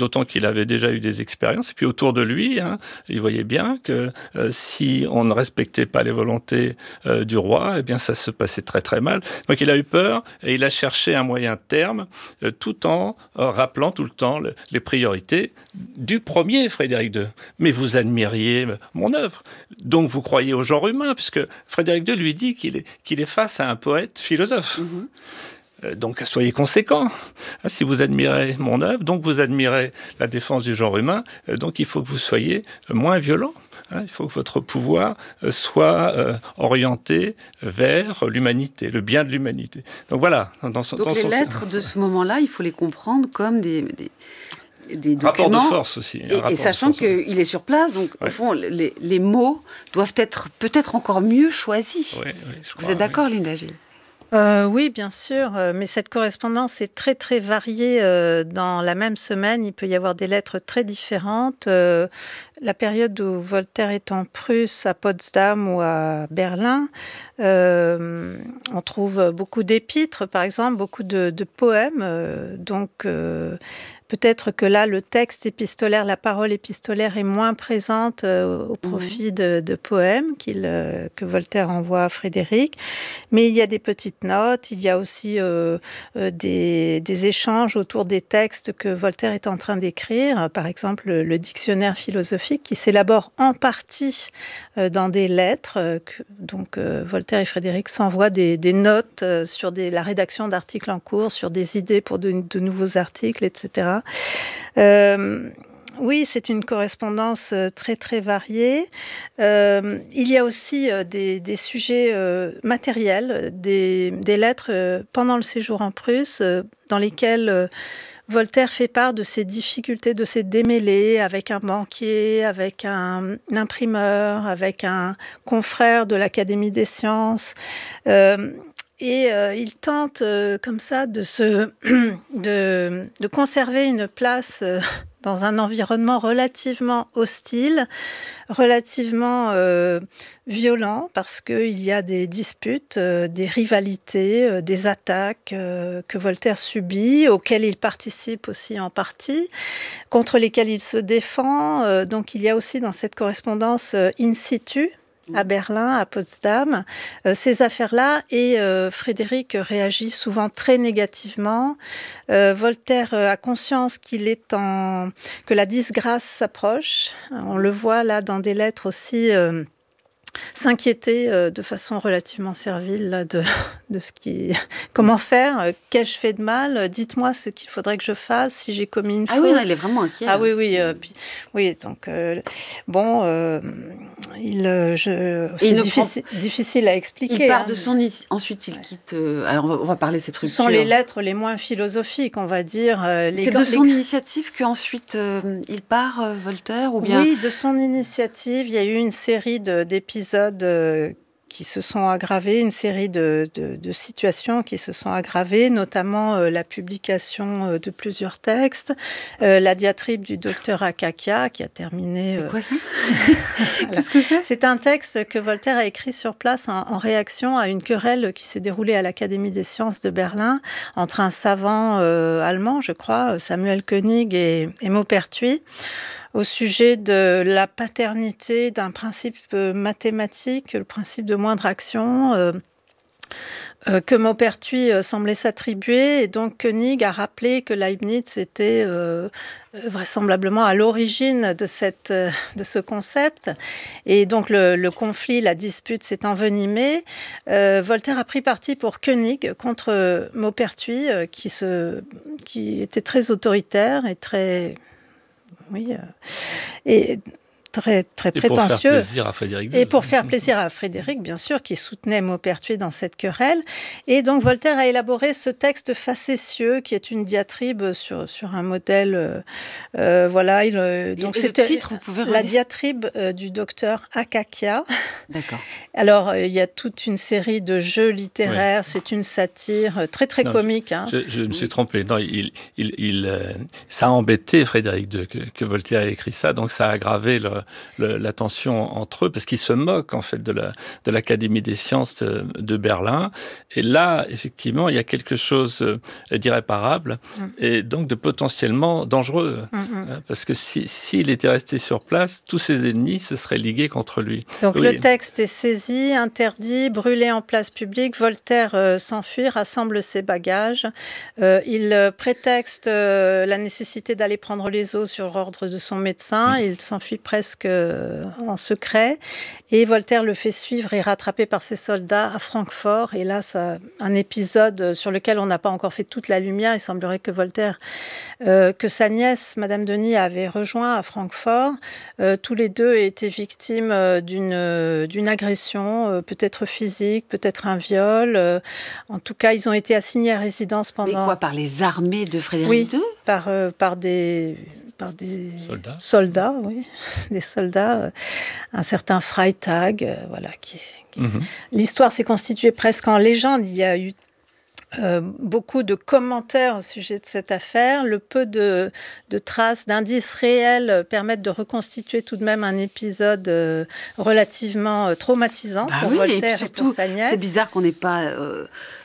d'autant qu'il avait déjà eu des expériences. Et puis autour de lui, hein, il voyait bien que euh, si on ne respectait pas les volontés euh, du roi, eh bien ça se passait très très mal. Donc il a eu peur et il a cherché un moyen terme, euh, tout en euh, rappelant tout le temps le, les priorités du premier Frédéric deux. Mais vous admiriez mon œuvre, donc vous croyez au genre humain, puisque Frédéric deux lui dit qu'il est, qu'il est face à un poète philosophe. Mm-hmm. Donc, soyez conséquents. Si vous admirez mon œuvre, donc vous admirez la défense du genre humain, donc il faut que vous soyez moins violents. Il faut que votre pouvoir soit orienté vers l'humanité, le bien de l'humanité. Donc voilà. Dans son, donc dans les son... lettres de ce moment-là, il faut les comprendre comme des... des... des rapport documents. de force aussi. Et, et sachant qu'il est sur place, donc ouais. Au fond, les, les mots doivent être peut-être encore mieux choisis. Oui, oui, je crois, vous êtes d'accord, oui. Linda Gilles? Euh, oui, bien sûr, mais cette correspondance est très très variée. Dans la même semaine, il peut y avoir des lettres très différentes. La période où Voltaire est en Prusse, à Potsdam ou à Berlin, euh, on trouve beaucoup d'épîtres, par exemple, beaucoup de, de poèmes. Donc, euh, peut-être que là, le texte épistolaire, la parole épistolaire est moins présente euh, au profit de, de poèmes qu'il, euh, que Voltaire envoie à Frédéric. Mais il y a des petites notes, il y a aussi euh, euh, des, des échanges autour des textes que Voltaire est en train d'écrire. Par exemple, le, le dictionnaire philosophique qui s'élabore en partie euh, dans des lettres. Euh, que, donc, euh, Voltaire et Frédéric s'envoient des, des notes euh, sur des, la rédaction d'articles en cours, sur des idées pour de, de nouveaux articles, et cetera. Euh, oui, c'est une correspondance très, très variée. Euh, il y a aussi euh, des, des sujets euh, matériels, des, des lettres euh, pendant le séjour en Prusse, euh, dans lesquelles euh, Voltaire fait part de ses difficultés, de ses démêlés avec un banquier, avec un, un imprimeur, avec un confrère de l'Académie des sciences. Euh, Et euh, il tente euh, comme ça de, se, de, de conserver une place euh, dans un environnement relativement hostile, relativement euh, violent, parce qu'il y a des disputes, euh, des rivalités, euh, des attaques euh, que Voltaire subit, auxquelles il participe aussi en partie, contre lesquelles il se défend. Euh, donc il y a aussi dans cette correspondance euh, in situ, à Berlin, à Potsdam, euh, ces affaires-là, et euh, Frédéric réagit souvent très négativement. Euh, Voltaire a conscience qu'il est en... que la disgrâce s'approche. On le voit là dans des lettres aussi... Euh, s'inquiéter euh, de façon relativement servile là, de, de ce qui... Comment faire? Qu'ai-je fait de mal? Dites-moi ce qu'il faudrait que je fasse si j'ai commis une faute. Ah oui, non, il est vraiment inquiet. Ah oui, oui. Euh, puis, oui, donc, euh, bon, euh, il, euh, je, c'est difficile, prend... difficile à expliquer. Il part hein. de son... Ensuite, il quitte... Euh, alors, on va, on va parler de cette rupture. Ce sont les lettres les moins philosophiques, on va dire. Euh, les c'est grands, de son les... initiative qu'ensuite euh, il part, euh, Voltaire, ou bien... Oui, de son initiative. Il y a eu une série de, d'épisodes épisodes qui se sont aggravés, une série de, de, de situations qui se sont aggravées, notamment euh, la publication euh, de plusieurs textes, euh, la diatribe du docteur Akakia qui a terminé... C'est quoi ça voilà. Qu'est-ce que c'est? C'est un texte que Voltaire a écrit sur place en, en réaction à une querelle qui s'est déroulée à l'Académie des sciences de Berlin entre un savant euh, allemand, je crois, Samuel Koenig et, et Maupertuis, au sujet de la paternité d'un principe mathématique, le principe de moindre action, euh, euh, que Maupertuis euh, semblait s'attribuer. Et donc Koenig a rappelé que Leibniz était euh, vraisemblablement à l'origine de, cette, euh, de ce concept. Et donc le, le conflit, la dispute s'est envenimée. Euh, Voltaire a pris parti pour Koenig contre Maupertuis, euh, qui, se, qui était très autoritaire et très... Oui, euh, et très, très et prétentieux. Pour faire plaisir à Frédéric deux. Et pour faire plaisir à Frédéric, bien sûr, qui soutenait Maupertuis dans cette querelle. Et donc Voltaire a élaboré ce texte facétieux, qui est une diatribe sur, sur un modèle... Euh, euh, voilà, il, donc et c'était le titre, vous pouvez la diatribe euh, du docteur Akakia. D'accord. Alors, euh, il y a toute une série de jeux littéraires, oui. C'est une satire euh, très, très non, comique. Je, hein. je, je me suis trompé. Non, il, il, il, euh, ça a embêté Frédéric deux que, que Voltaire ait écrit ça, donc ça a aggravé le, euh, le, la tension entre eux, parce qu'ils se moquent en fait de la de l'Académie des sciences de, de Berlin. Et là, effectivement, il y a quelque chose euh, d'irréparable mmh. et donc de potentiellement dangereux, mmh. euh, parce que si s'il était resté sur place, tous ses ennemis se seraient ligués contre lui. Donc oui. le texte est saisi, interdit, brûlé en place publique. Voltaire euh, s'enfuit, rassemble ses bagages. Euh, il euh, prétexte euh, la nécessité d'aller prendre les eaux sur ordre de son médecin. Mmh. Il s'enfuit presque euh, en secret. Et Voltaire le fait suivre et rattraper par ses soldats à Francfort. Et là, ça, un épisode sur lequel on n'a pas encore fait toute la lumière. Il semblerait que Voltaire, euh, que sa nièce, Madame Denis, avait rejoint à Francfort. Euh, tous les deux étaient victimes euh, d'une, euh, d'une agression, euh, peut-être physique, peut-être un viol. Euh, en tout cas, ils ont été assignés à résidence pendant... Mais quoi, par les armées de Frédéric deux ? Oui, par, euh, par des... par des soldats, soldats oui, des soldats, euh, un certain Freytag, euh, voilà, qui est, qui... Mm-hmm. L'histoire s'est constituée presque en légende. Il y a eu euh, beaucoup de commentaires au sujet de cette affaire. Le peu de, de traces, d'indices réels permettent de reconstituer tout de même un épisode euh, relativement traumatisant bah pour oui, Voltaire et, surtout, et pour sa nièce. C'est bizarre qu'on n'ait pas... Euh...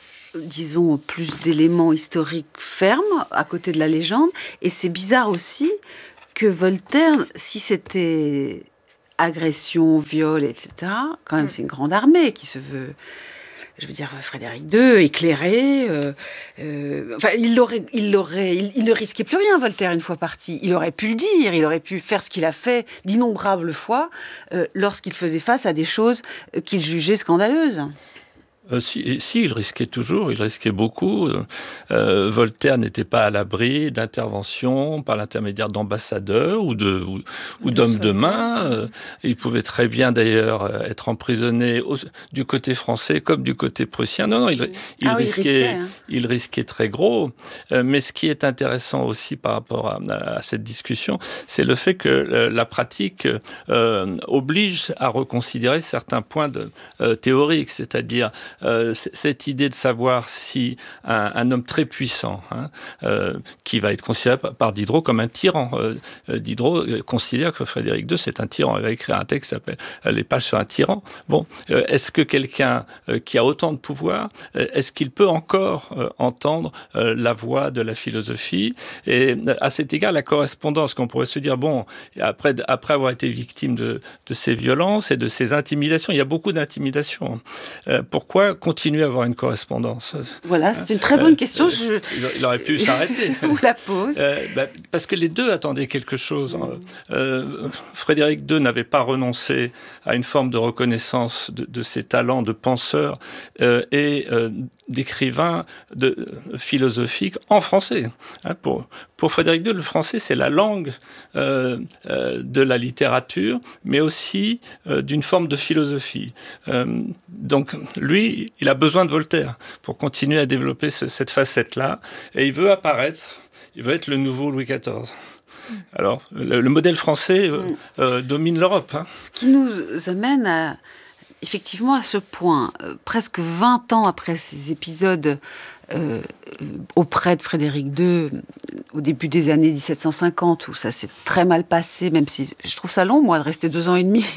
disons, plus d'éléments historiques fermes à côté de la légende. Et c'est bizarre aussi que Voltaire, si c'était agression, viol, et cetera, quand même, mmh. c'est une grande armée qui se veut, je veux dire, Frédéric deux, éclairé. Euh, euh, enfin, il, l'aurait, il, l'aurait, il, il ne risquait plus rien, Voltaire, une fois parti. Il aurait pu le dire, il aurait pu faire ce qu'il a fait d'innombrables fois euh, lorsqu'il faisait face à des choses qu'il jugeait scandaleuses. Euh, si, si, il risquait toujours, il risquait beaucoup. Euh, Voltaire n'était pas à l'abri d'interventions par l'intermédiaire d'ambassadeurs ou, de, ou, ou d'hommes de main. Euh, il pouvait très bien d'ailleurs être emprisonné au, du côté français comme du côté prussien. Non, non, il, il, ah oui, risquait, il, risquait, hein. il risquait très gros. Euh, mais ce qui est intéressant aussi par rapport à, à cette discussion, c'est le fait que euh, la pratique euh, oblige à reconsidérer certains points de, euh, théoriques, c'est-à-dire Euh, cette idée de savoir si un, un homme très puissant, hein, euh, qui va être considéré par, par Diderot comme un tyran, euh, Diderot euh, considère que Frédéric deux, c'est un tyran. Il va écrire un texte qui s'appelle euh, Les pages sur un tyran. Bon, euh, est-ce que quelqu'un euh, qui a autant de pouvoir, euh, est-ce qu'il peut encore euh, entendre euh, la voix de la philosophie ? Et euh, à cet égard, la correspondance, qu'on pourrait se dire, bon, après, après avoir été victime de, de ces violences et de ces intimidations, il y a beaucoup d'intimidations. Euh, pourquoi continuer à avoir une correspondance ? Voilà, c'est une très bonne euh, question. Euh, je... Il aurait pu s'arrêter. Je vous la pose. Euh, bah, parce que les deux attendaient quelque chose. Mmh. Euh, Frédéric deux n'avait pas renoncé à une forme de reconnaissance de, de ses talents de penseur euh, et euh, d'écrivain de, euh, philosophique en français. Hein, pour, pour Frédéric deux, le français, c'est la langue euh, euh, de la littérature, mais aussi euh, d'une forme de philosophie. Euh, donc, lui, il a besoin de Voltaire pour continuer à développer ce, cette facette-là, et il veut apparaître, il veut être le nouveau Louis quatorze. Alors, le, le modèle français euh, euh, domine l'Europe. Hein. Ce qui nous amène à, effectivement à ce point, euh, presque vingt ans après ces épisodes euh, auprès de Frédéric deux, au début des années dix-sept cent cinquante, où ça s'est très mal passé, même si je trouve ça long, moi, de rester deux ans et demi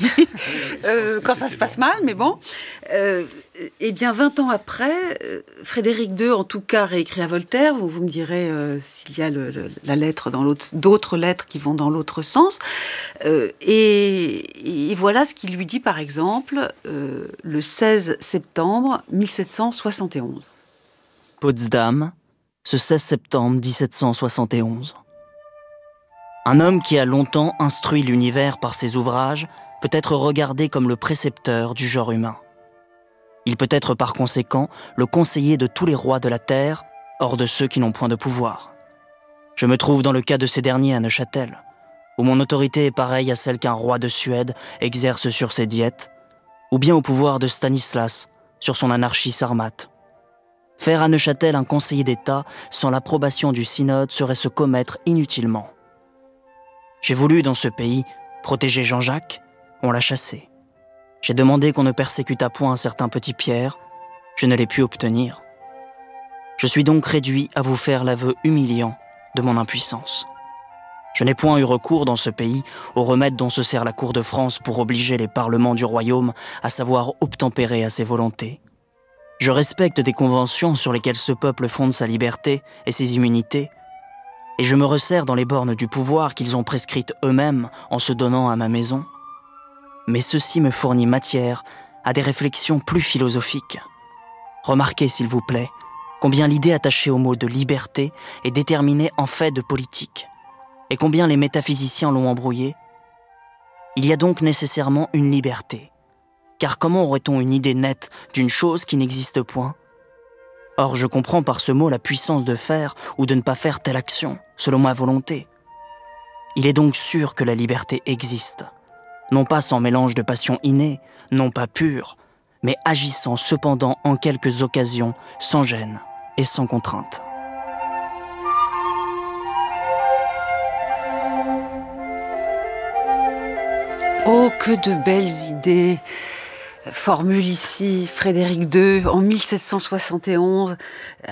euh, quand ça se passe bon. mal, mais bon. Euh, eh bien, vingt ans après, euh, Frédéric deux, en tout cas, réécrit à Voltaire. Vous, vous me direz euh, s'il y a le, le, la lettre dans l'autre, d'autres lettres qui vont dans l'autre sens. Euh, et, et voilà ce qu'il lui dit, par exemple, euh, le seize septembre mille sept cent soixante et onze. Potsdam, ce seize septembre dix-sept cent soixante et onze. Un homme qui a longtemps instruit l'univers par ses ouvrages peut être regardé comme le précepteur du genre humain. Il peut être par conséquent le conseiller de tous les rois de la terre, hors de ceux qui n'ont point de pouvoir. Je me trouve dans le cas de ces derniers à Neuchâtel, où mon autorité est pareille à celle qu'un roi de Suède exerce sur ses diètes, ou bien au pouvoir de Stanislas sur son anarchie sarmate. Faire à Neuchâtel un conseiller d'État sans l'approbation du synode serait se commettre inutilement. J'ai voulu, dans ce pays, protéger Jean-Jacques, on l'a chassé. J'ai demandé qu'on ne persécutât point un certain petit Pierre, je ne l'ai pu obtenir. Je suis donc réduit à vous faire l'aveu humiliant de mon impuissance. Je n'ai point eu recours dans ce pays au remède dont se sert la cour de France pour obliger les parlements du royaume à savoir obtempérer à ses volontés. Je respecte des conventions sur lesquelles ce peuple fonde sa liberté et ses immunités, et je me resserre dans les bornes du pouvoir qu'ils ont prescrites eux-mêmes en se donnant à ma maison. Mais ceci me fournit matière à des réflexions plus philosophiques. Remarquez, s'il vous plaît, combien l'idée attachée au mot de liberté est déterminée en fait de politique, et combien les métaphysiciens l'ont embrouillé. Il y a donc nécessairement une liberté, car comment aurait-on une idée nette d'une chose qui n'existe point ? Or, je comprends par ce mot la puissance de faire ou de ne pas faire telle action, selon ma volonté. Il est donc sûr que la liberté existe, non pas sans mélange de passions innées, non pas pure, mais agissant cependant en quelques occasions, sans gêne et sans contrainte. Oh, que de belles idées formule ici Frédéric deux en mille sept cent soixante et onze. Euh,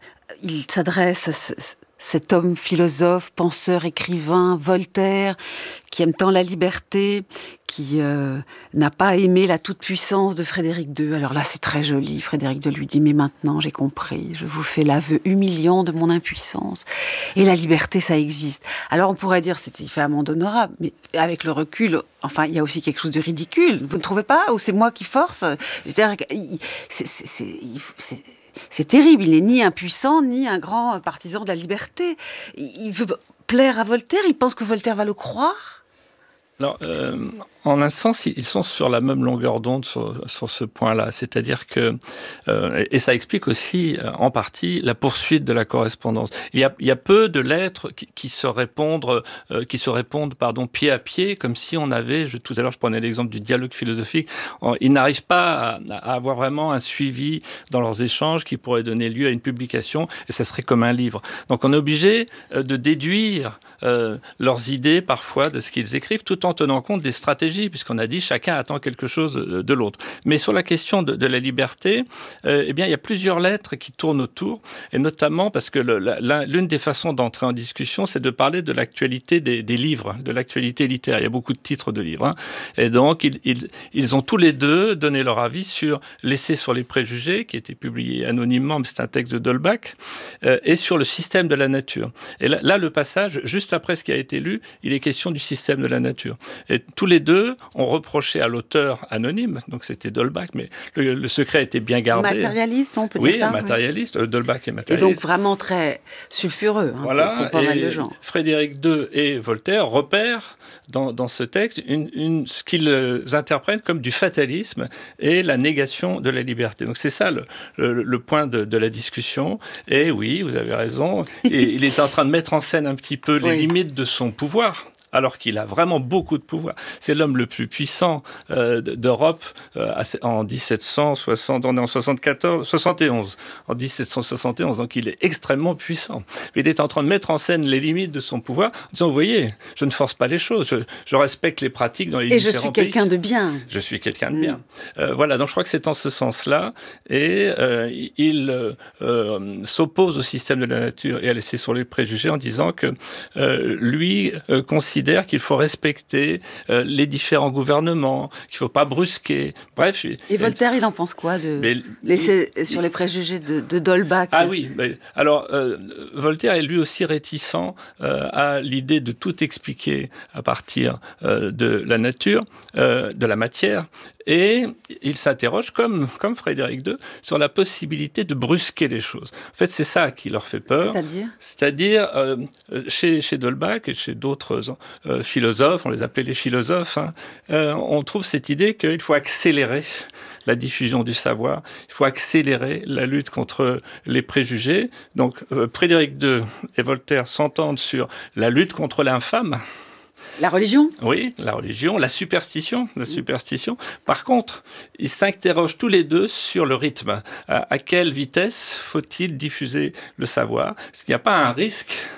il s'adresse à ce, cet homme philosophe, penseur, écrivain, Voltaire, qui aime tant la liberté, qui euh, n'a pas aimé la toute-puissance de Frédéric deux. Alors là, c'est très joli. Frédéric deux lui dit « Mais maintenant, j'ai compris. Je vous fais l'aveu humiliant de mon impuissance. Et la liberté, ça existe. » Alors, on pourrait dire c'est il fait amende honorable. Mais avec le recul, enfin, il y a aussi quelque chose de ridicule. Vous ne trouvez pas ? Ou c'est moi qui force ? C'est-à-dire, c'est... c'est, c'est, c'est C'est terrible, il n'est ni impuissant, ni un grand partisan de la liberté. Il veut plaire à Voltaire, il pense que Voltaire va le croire. Alors, euh, en un sens, ils sont sur la même longueur d'onde sur, sur ce point-là. C'est-à-dire que, euh, et ça explique aussi, en partie, la poursuite de la correspondance. Il y a, il y a peu de lettres qui, qui se répondent, euh, qui se répondent, pardon, pied à pied, comme si on avait, je, tout à l'heure, je prenais l'exemple du dialogue philosophique. On, ils n'arrivent pas à, à avoir vraiment un suivi dans leurs échanges qui pourrait donner lieu à une publication, et ça serait comme un livre. Donc, on est obligé de déduire euh, leurs idées, parfois, de ce qu'ils écrivent, tout en tenant compte des stratégies, puisqu'on a dit chacun attend quelque chose de l'autre. Mais sur la question de, de la liberté, euh, eh bien, il y a plusieurs lettres qui tournent autour, et notamment parce que le, la, l'une des façons d'entrer en discussion, c'est de parler de l'actualité des, des livres, de l'actualité littéraire. Il y a beaucoup de titres de livres. Hein. Et donc, ils, ils, ils ont tous les deux donné leur avis sur l'essai sur les préjugés, qui a été publié anonymement, mais c'est un texte de D'Holbach, euh, et sur le système de la nature. Et là, là, le passage, juste après ce qui a été lu, il est question du système de la nature. Et tous les deux ont reproché à l'auteur anonyme, donc c'était D'Holbach, mais le, le secret était bien gardé. Matérialiste, on peut oui, dire ça. Oui, matérialiste. Oui. D'Holbach est matérialiste. Et donc vraiment très sulfureux, hein, voilà, pour, pour pas mal de gens. Frédéric deux et Voltaire repèrent dans, dans ce texte une, une, ce qu'ils interprètent comme du fatalisme et la négation de la liberté. Donc c'est ça le, le, le point de, de la discussion. Et oui, vous avez raison, et il est en train de mettre en scène un petit peu les oui. limites de son pouvoir, alors qu'il a vraiment beaucoup de pouvoir. C'est l'homme le plus puissant euh, d'Europe euh, en dix-sept cent soixante, on est en soixante-quatorze, soixante et onze, en dix-sept cent soixante et onze, donc il est extrêmement puissant. Il est en train de mettre en scène les limites de son pouvoir, en disant, vous voyez, je ne force pas les choses, je, je respecte les pratiques dans les et différents pays. Et je suis quelqu'un de bien. Je suis quelqu'un de bien. Mmh. Euh, voilà, donc je crois que c'est en ce sens-là, et euh, il euh, s'oppose au système de la nature et à l'essai sur les préjugés en disant que euh, lui euh, considère qu'il faut respecter euh, les différents gouvernements, qu'il ne faut pas brusquer. Bref. Et Voltaire, il en pense quoi de mais, l'essai il, sur les préjugés de, de D'Holbach? Ah oui, mais, alors euh, Voltaire est lui aussi réticent euh, à l'idée de tout expliquer à partir euh, de la nature, euh, de la matière. Et il s'interroge, comme, comme Frédéric deux, sur la possibilité de brusquer les choses. En fait, c'est ça qui leur fait peur. C'est-à-dire C'est-à-dire, euh, chez, chez D'Holbach et chez d'autres euh, philosophes, on les appelait les philosophes, hein, euh, on trouve cette idée qu'il faut accélérer la diffusion du savoir, il faut accélérer la lutte contre les préjugés. Donc, euh, Frédéric deux et Voltaire s'entendent sur la lutte contre l'infâme. La religion ? Oui, la religion, la superstition, la superstition. Par contre, ils s'interrogent tous les deux sur le rythme. À, à quelle vitesse faut-il diffuser le savoir ? Est-ce qu'il n'y a pas un risque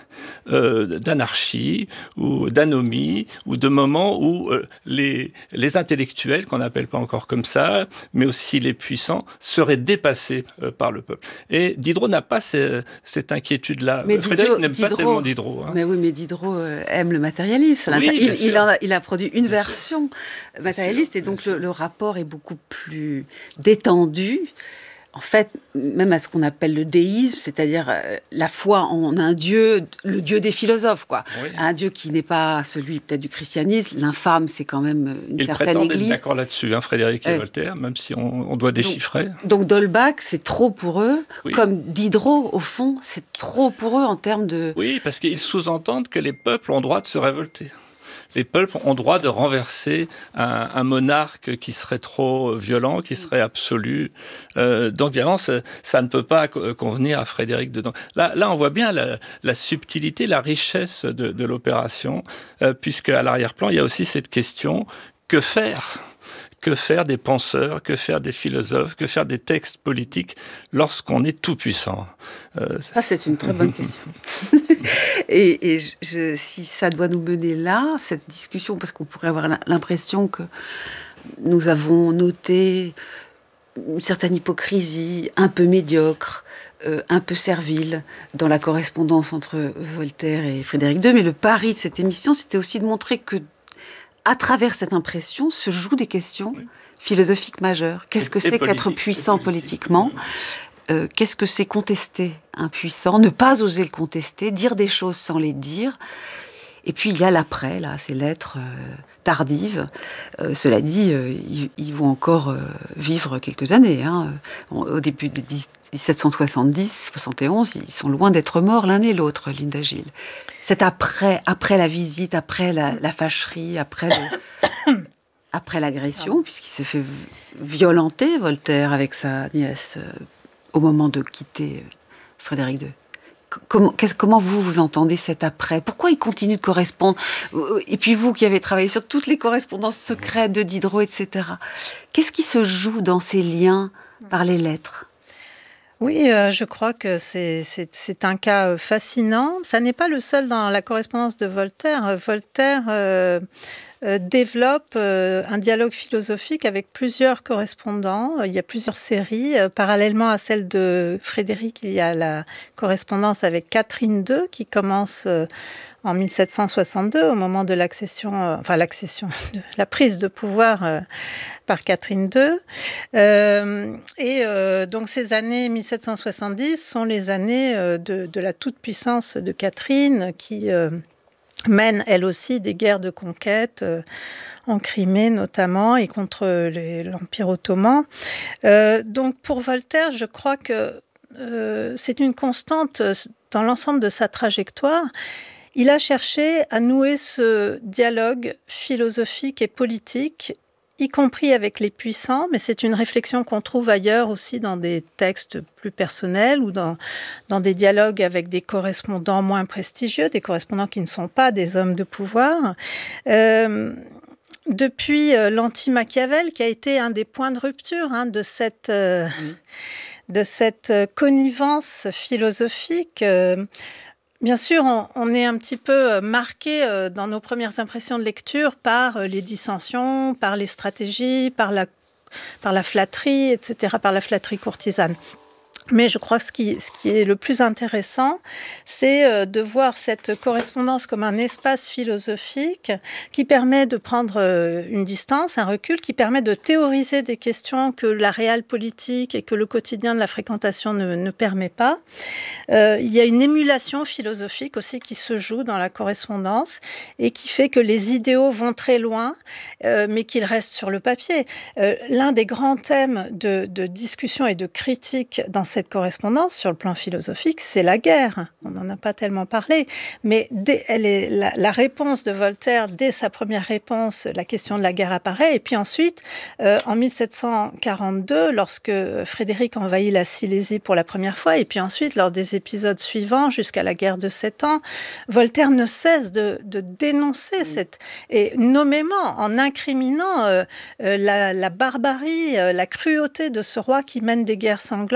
euh, d'anarchie ou d'anomie ou de moments où euh, les, les intellectuels, qu'on n'appelle pas encore comme ça, mais aussi les puissants, seraient dépassés euh, par le peuple. Et Diderot n'a pas ces, cette inquiétude-là. Mais Frédéric Diderot, n'aime Diderot, pas tellement Diderot. Hein. Mais oui, mais Diderot euh, aime le matérialisme. Oui, il, bien il, sûr. en a, il a produit une Bien version sûr. matérialiste, Bien et donc sûr. le, le rapport est beaucoup plus détendu. En fait, même à ce qu'on appelle le déisme, c'est-à-dire euh, la foi en un dieu, le dieu des philosophes, quoi. Oui. Un dieu qui n'est pas celui peut-être du christianisme. L'infâme, c'est quand même une Ils certaine prétendent église. être d'accord là-dessus, hein, Frédéric et Euh, Voltaire, même si on, on doit déchiffrer. Donc, donc d'Holbach, c'est trop pour eux, Oui. comme Diderot, au fond, c'est trop pour eux en termes de... Oui, parce qu'ils sous-entendent que les peuples ont droit de se révolter. Les peuples ont droit de renverser un, un monarque qui serait trop violent, qui serait absolu. Euh, donc, évidemment, ça, ça ne peut pas convenir à Frédéric de... Là, là on voit bien la, la subtilité, la richesse de, de l'opération, euh, puisque à l'arrière-plan, il y a aussi cette question, que faire ? Que faire des penseurs, que faire des philosophes, que faire des textes politiques lorsqu'on est tout-puissant ? euh, Ça, c'est une très bonne question. et et je, je, si ça doit nous mener là, cette discussion, parce qu'on pourrait avoir l'impression que nous avons noté une certaine hypocrisie, un peu médiocre, euh, un peu servile, dans la correspondance entre Voltaire et Frédéric deux, mais le pari de cette émission, c'était aussi de montrer que à travers cette impression se jouent des questions oui. philosophiques majeures. Qu'est-ce que c'est qu'être puissant politiquement ? euh, Qu'est-ce que c'est contester un puissant ? Ne pas oser le contester, dire des choses sans les dire. Et puis il y a l'après, là, ces lettres euh, tardives. Euh, cela dit, euh, ils, ils vont encore euh, vivre quelques années. Hein. Au début de dix-sept cent soixante-dix soixante et onze, ils sont loin d'être morts l'un et l'autre, Linda Gilles. C'est après, après la visite, après la, la fâcherie, après, le, après l'agression, puisqu'il s'est fait violenter, Voltaire, avec sa nièce, euh, au moment de quitter euh, Frédéric deux. Comment, comment vous, vous entendez cet après ? Pourquoi il continue de correspondre ? Et puis vous, qui avez travaillé sur toutes les correspondances secrètes de Diderot, et cetera. Qu'est-ce qui se joue dans ces liens par les lettres ? Oui, euh, je crois que c'est, c'est, c'est un cas fascinant. Ça n'est pas le seul dans la correspondance de Voltaire. Voltaire euh, euh, développe euh, un dialogue philosophique avec plusieurs correspondants. Il y a plusieurs séries. Euh, parallèlement à celle de Frédéric, il y a la correspondance avec Catherine deux qui commence euh, en mille sept cent soixante-deux, au moment de l'accession, euh, enfin l'accession, de la prise de pouvoir euh, par Catherine deux. Euh, et euh, donc ces années mille sept cent soixante-dix sont les années euh, de, de la toute-puissance de Catherine, qui euh, mène elle aussi des guerres de conquête euh, en Crimée notamment et contre les, l'Empire ottoman. Euh, donc pour Voltaire, je crois que euh, c'est une constante dans l'ensemble de sa trajectoire. Il a cherché à nouer ce dialogue philosophique et politique, y compris avec les puissants, mais c'est une réflexion qu'on trouve ailleurs aussi dans des textes plus personnels ou dans, dans des dialogues avec des correspondants moins prestigieux, des correspondants qui ne sont pas des hommes de pouvoir. Euh, depuis euh, l'anti-Machiavel, qui a été un des points de rupture hein, de cette... Euh, mmh. de cette connivence philosophique. Euh, Bien sûr, on, on est un petit peu marqué euh, dans nos premières impressions de lecture par euh, les dissensions, par les stratégies, par la, par la flatterie, et cetera, par la flatterie courtisane. Mais je crois que ce qui, ce qui est le plus intéressant, c'est euh, de voir cette correspondance comme un espace philosophique qui permet de prendre euh, une distance, un recul, qui permet de théoriser des questions que la réelle politique et que le quotidien de la fréquentation ne, ne permet pas. Euh, il y a une émulation philosophique aussi qui se joue dans la correspondance et qui fait que les idéaux vont très loin, euh, mais qu'ils restent sur le papier. Euh, l'un des grands thèmes de, de discussion et de critique dans cette cette correspondance sur le plan philosophique, c'est la guerre. On n'en a pas tellement parlé, mais dès, elle est, la, la réponse de Voltaire, dès sa première réponse, la question de la guerre apparaît. Et puis ensuite, euh, en mille sept cent quarante-deux, lorsque Frédéric envahit la Silésie pour la première fois, et puis ensuite, lors des épisodes suivants, jusqu'à la guerre de Sept Ans, Voltaire ne cesse de, de dénoncer cette... Et nommément, en incriminant euh, euh, la, la barbarie, euh, la cruauté de ce roi qui mène des guerres sanglantes,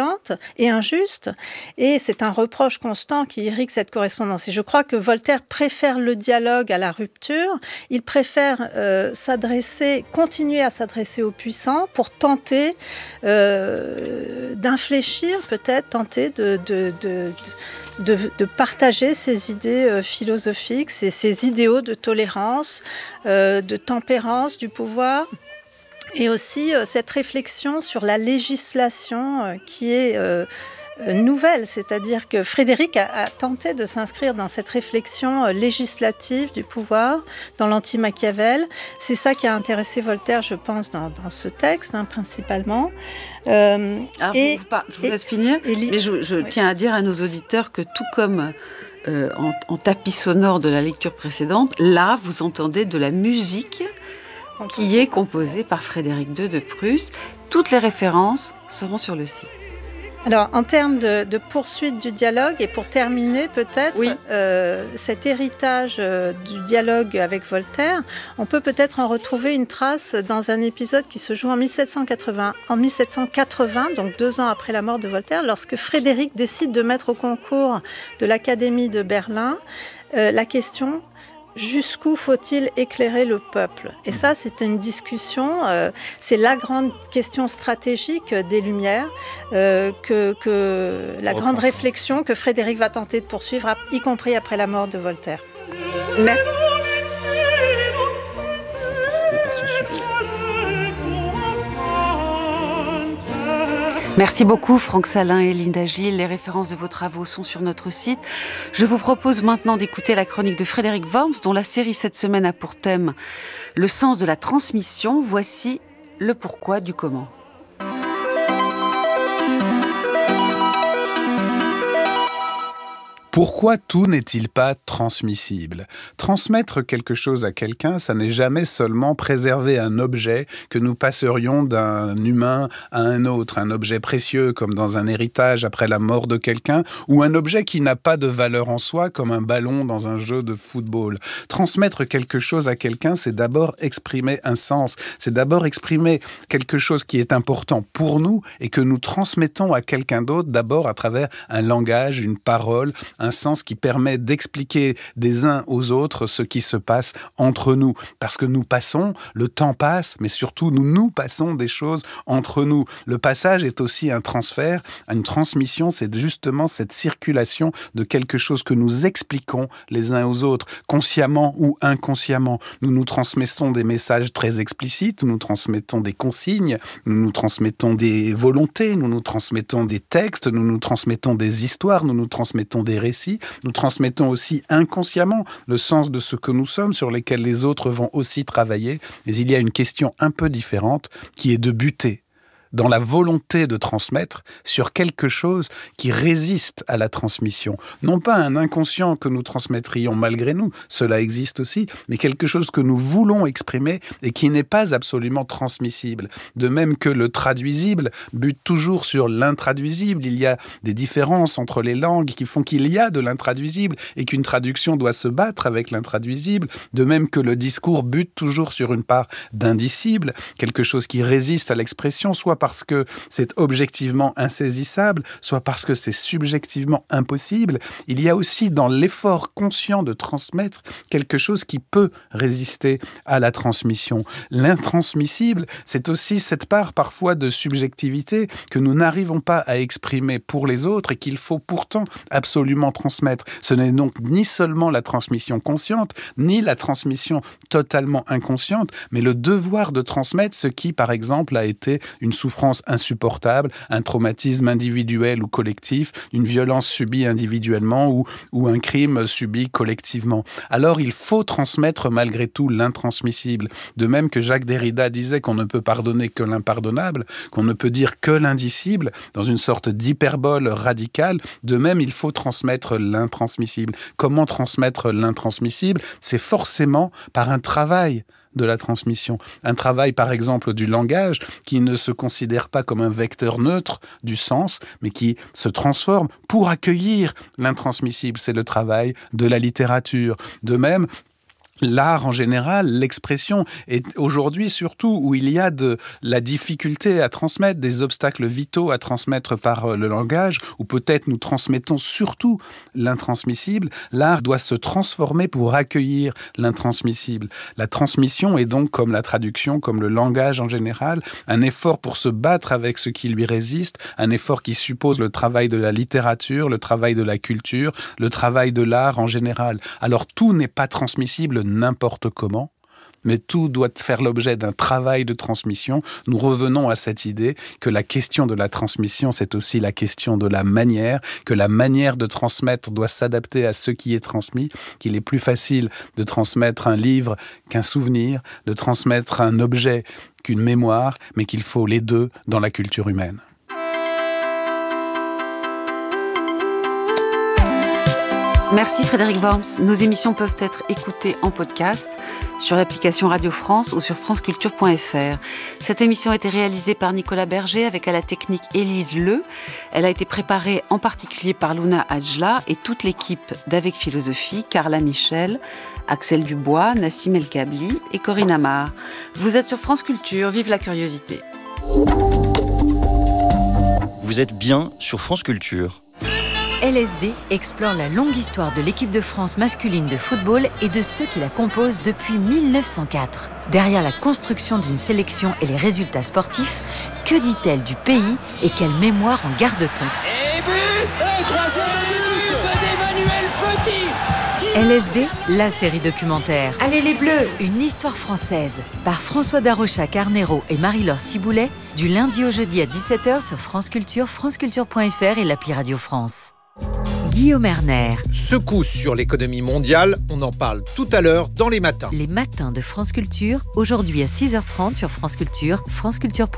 et injuste. Et c'est un reproche constant qui irrigue cette correspondance. Et je crois que Voltaire préfère le dialogue à la rupture. Il préfère euh, s'adresser, continuer à s'adresser aux puissants pour tenter euh, d'infléchir, peut-être, tenter de, de, de, de, de, de partager ses idées euh, philosophiques, ses, ses idéaux de tolérance, euh, de tempérance du pouvoir. Et aussi euh, cette réflexion sur la législation euh, qui est euh, nouvelle, c'est-à-dire que Frédéric a, a tenté de s'inscrire dans cette réflexion euh, législative du pouvoir, dans l'anti-Machiavel. C'est ça qui a intéressé Voltaire, je pense, dans, dans ce texte, hein, principalement. Euh, Alors, et, vous, vous par... Je vous et, laisse finir, et, mais je, je oui. tiens à dire à nos auditeurs que tout comme euh, en, en tapis sonore de la lecture précédente, là, vous entendez de la musique qui est composé par Frédéric deux de Prusse. Toutes les références seront sur le site. Alors, en termes de, de poursuite du dialogue, et pour terminer peut-être, oui. euh, cet héritage euh, du dialogue avec Voltaire, on peut peut-être en retrouver une trace dans un épisode qui se joue en dix-sept cent quatre-vingts, en dix-sept cent quatre-vingts, donc deux ans après la mort de Voltaire, lorsque Frédéric décide de mettre au concours de l'Académie de Berlin euh, la question: jusqu'où faut-il éclairer le peuple? Et ça, c'est une discussion, euh, c'est la grande question stratégique des Lumières, euh, que, que la grande réflexion que Frédéric va tenter de poursuivre, y compris après la mort de Voltaire. Merci. Merci beaucoup Franck Salin et Linda Gilles. Les références de vos travaux sont sur notre site. Je vous propose maintenant d'écouter la chronique de Frédéric Worms, dont la série cette semaine a pour thème le sens de la transmission. Voici le pourquoi du comment. Pourquoi tout n'est-il pas transmissible ? Transmettre quelque chose à quelqu'un, ça n'est jamais seulement préserver un objet que nous passerions d'un humain à un autre, un objet précieux comme dans un héritage après la mort de quelqu'un, ou un objet qui n'a pas de valeur en soi comme un ballon dans un jeu de football. Transmettre quelque chose à quelqu'un, c'est d'abord exprimer un sens, c'est d'abord exprimer quelque chose qui est important pour nous et que nous transmettons à quelqu'un d'autre, d'abord à travers un langage, une parole, un sens qui permet d'expliquer des uns aux autres ce qui se passe entre nous. Parce que nous passons, le temps passe, mais surtout nous nous passons des choses entre nous. Le passage est aussi un transfert, une transmission, c'est justement cette circulation de quelque chose que nous expliquons les uns aux autres, consciemment ou inconsciemment. Nous nous transmettons des messages très explicites, nous nous transmettons des consignes, nous nous transmettons des volontés, nous nous transmettons des textes, nous nous transmettons des histoires, nous nous transmettons des récits. Nous transmettons aussi inconsciemment le sens de ce que nous sommes, sur lesquels les autres vont aussi travailler. Mais il y a une question un peu différente qui est de buter dans la volonté de transmettre sur quelque chose qui résiste à la transmission. Non pas un inconscient que nous transmettrions malgré nous, cela existe aussi, mais quelque chose que nous voulons exprimer et qui n'est pas absolument transmissible. De même que le traduisible bute toujours sur l'intraduisible. Il y a des différences entre les langues qui font qu'il y a de l'intraduisible et qu'une traduction doit se battre avec l'intraduisible. De même que le discours bute toujours sur une part d'indicible, quelque chose qui résiste à l'expression, soit parce que c'est objectivement insaisissable, soit parce que c'est subjectivement impossible. Il y a aussi dans l'effort conscient de transmettre quelque chose qui peut résister à la transmission. L'intransmissible, c'est aussi cette part parfois de subjectivité que nous n'arrivons pas à exprimer pour les autres et qu'il faut pourtant absolument transmettre. Ce n'est donc ni seulement la transmission consciente, ni la transmission totalement inconsciente, mais le devoir de transmettre ce qui, par exemple, a été une souffrance insupportable, un traumatisme individuel ou collectif, une violence subie individuellement ou, ou un crime subi collectivement. Alors il faut transmettre malgré tout l'intransmissible. De même que Jacques Derrida disait qu'on ne peut pardonner que l'impardonnable, qu'on ne peut dire que l'indicible, dans une sorte d'hyperbole radicale, de même il faut transmettre l'intransmissible. Comment transmettre l'intransmissible ? C'est forcément par un travail de la transmission. Un travail, par exemple, du langage, qui ne se considère pas comme un vecteur neutre du sens, mais qui se transforme pour accueillir l'intransmissible. C'est le travail de la littérature. De même, l'art en général, l'expression, et aujourd'hui surtout où il y a de la difficulté à transmettre, des obstacles vitaux à transmettre par le langage, où peut-être nous transmettons surtout l'intransmissible, l'art doit se transformer pour accueillir l'intransmissible. La transmission est donc, comme la traduction, comme le langage en général, un effort pour se battre avec ce qui lui résiste, un effort qui suppose le travail de la littérature, le travail de la culture, le travail de l'art en général. Alors tout n'est pas transmissible n'importe comment, mais tout doit faire l'objet d'un travail de transmission. Nous revenons à cette idée que la question de la transmission, c'est aussi la question de la manière, que la manière de transmettre doit s'adapter à ce qui est transmis, qu'il est plus facile de transmettre un livre qu'un souvenir, de transmettre un objet qu'une mémoire, mais qu'il faut les deux dans la culture humaine. Merci Frédéric Worms. Nos émissions peuvent être écoutées en podcast sur l'application Radio France ou sur franceculture point f r. Cette émission a été réalisée par Nicolas Berger avec à la technique Élise Le. Elle a été préparée en particulier par Luna Adjla et toute l'équipe d'Avec Philosophie, Carla Michel, Axel Dubois, Nassim El Kabli et Corinne Amar. Vous êtes sur France Culture, vive la curiosité. Vous êtes bien sur France Culture. L S D explore la longue histoire de l'équipe de France masculine de football et de ceux qui la composent depuis mille neuf cent quatre. Derrière la construction d'une sélection et les résultats sportifs, que dit-elle du pays et quelle mémoire en garde-t-on ? Et but ! Troisième but d'Emmanuel Petit ! L S D, la série documentaire. Allez les Bleus ! Une histoire française, par François Darocha-Carnero et Marie-Laure Ciboulet, du lundi au jeudi à dix-sept heures sur France Culture, franceculture point f r et l'appli Radio France. Guillaume Erner. Secousse sur l'économie mondiale, on en parle tout à l'heure dans les matins. Les matins de France Culture, aujourd'hui à six heures trente sur France Culture, franceculture point f r.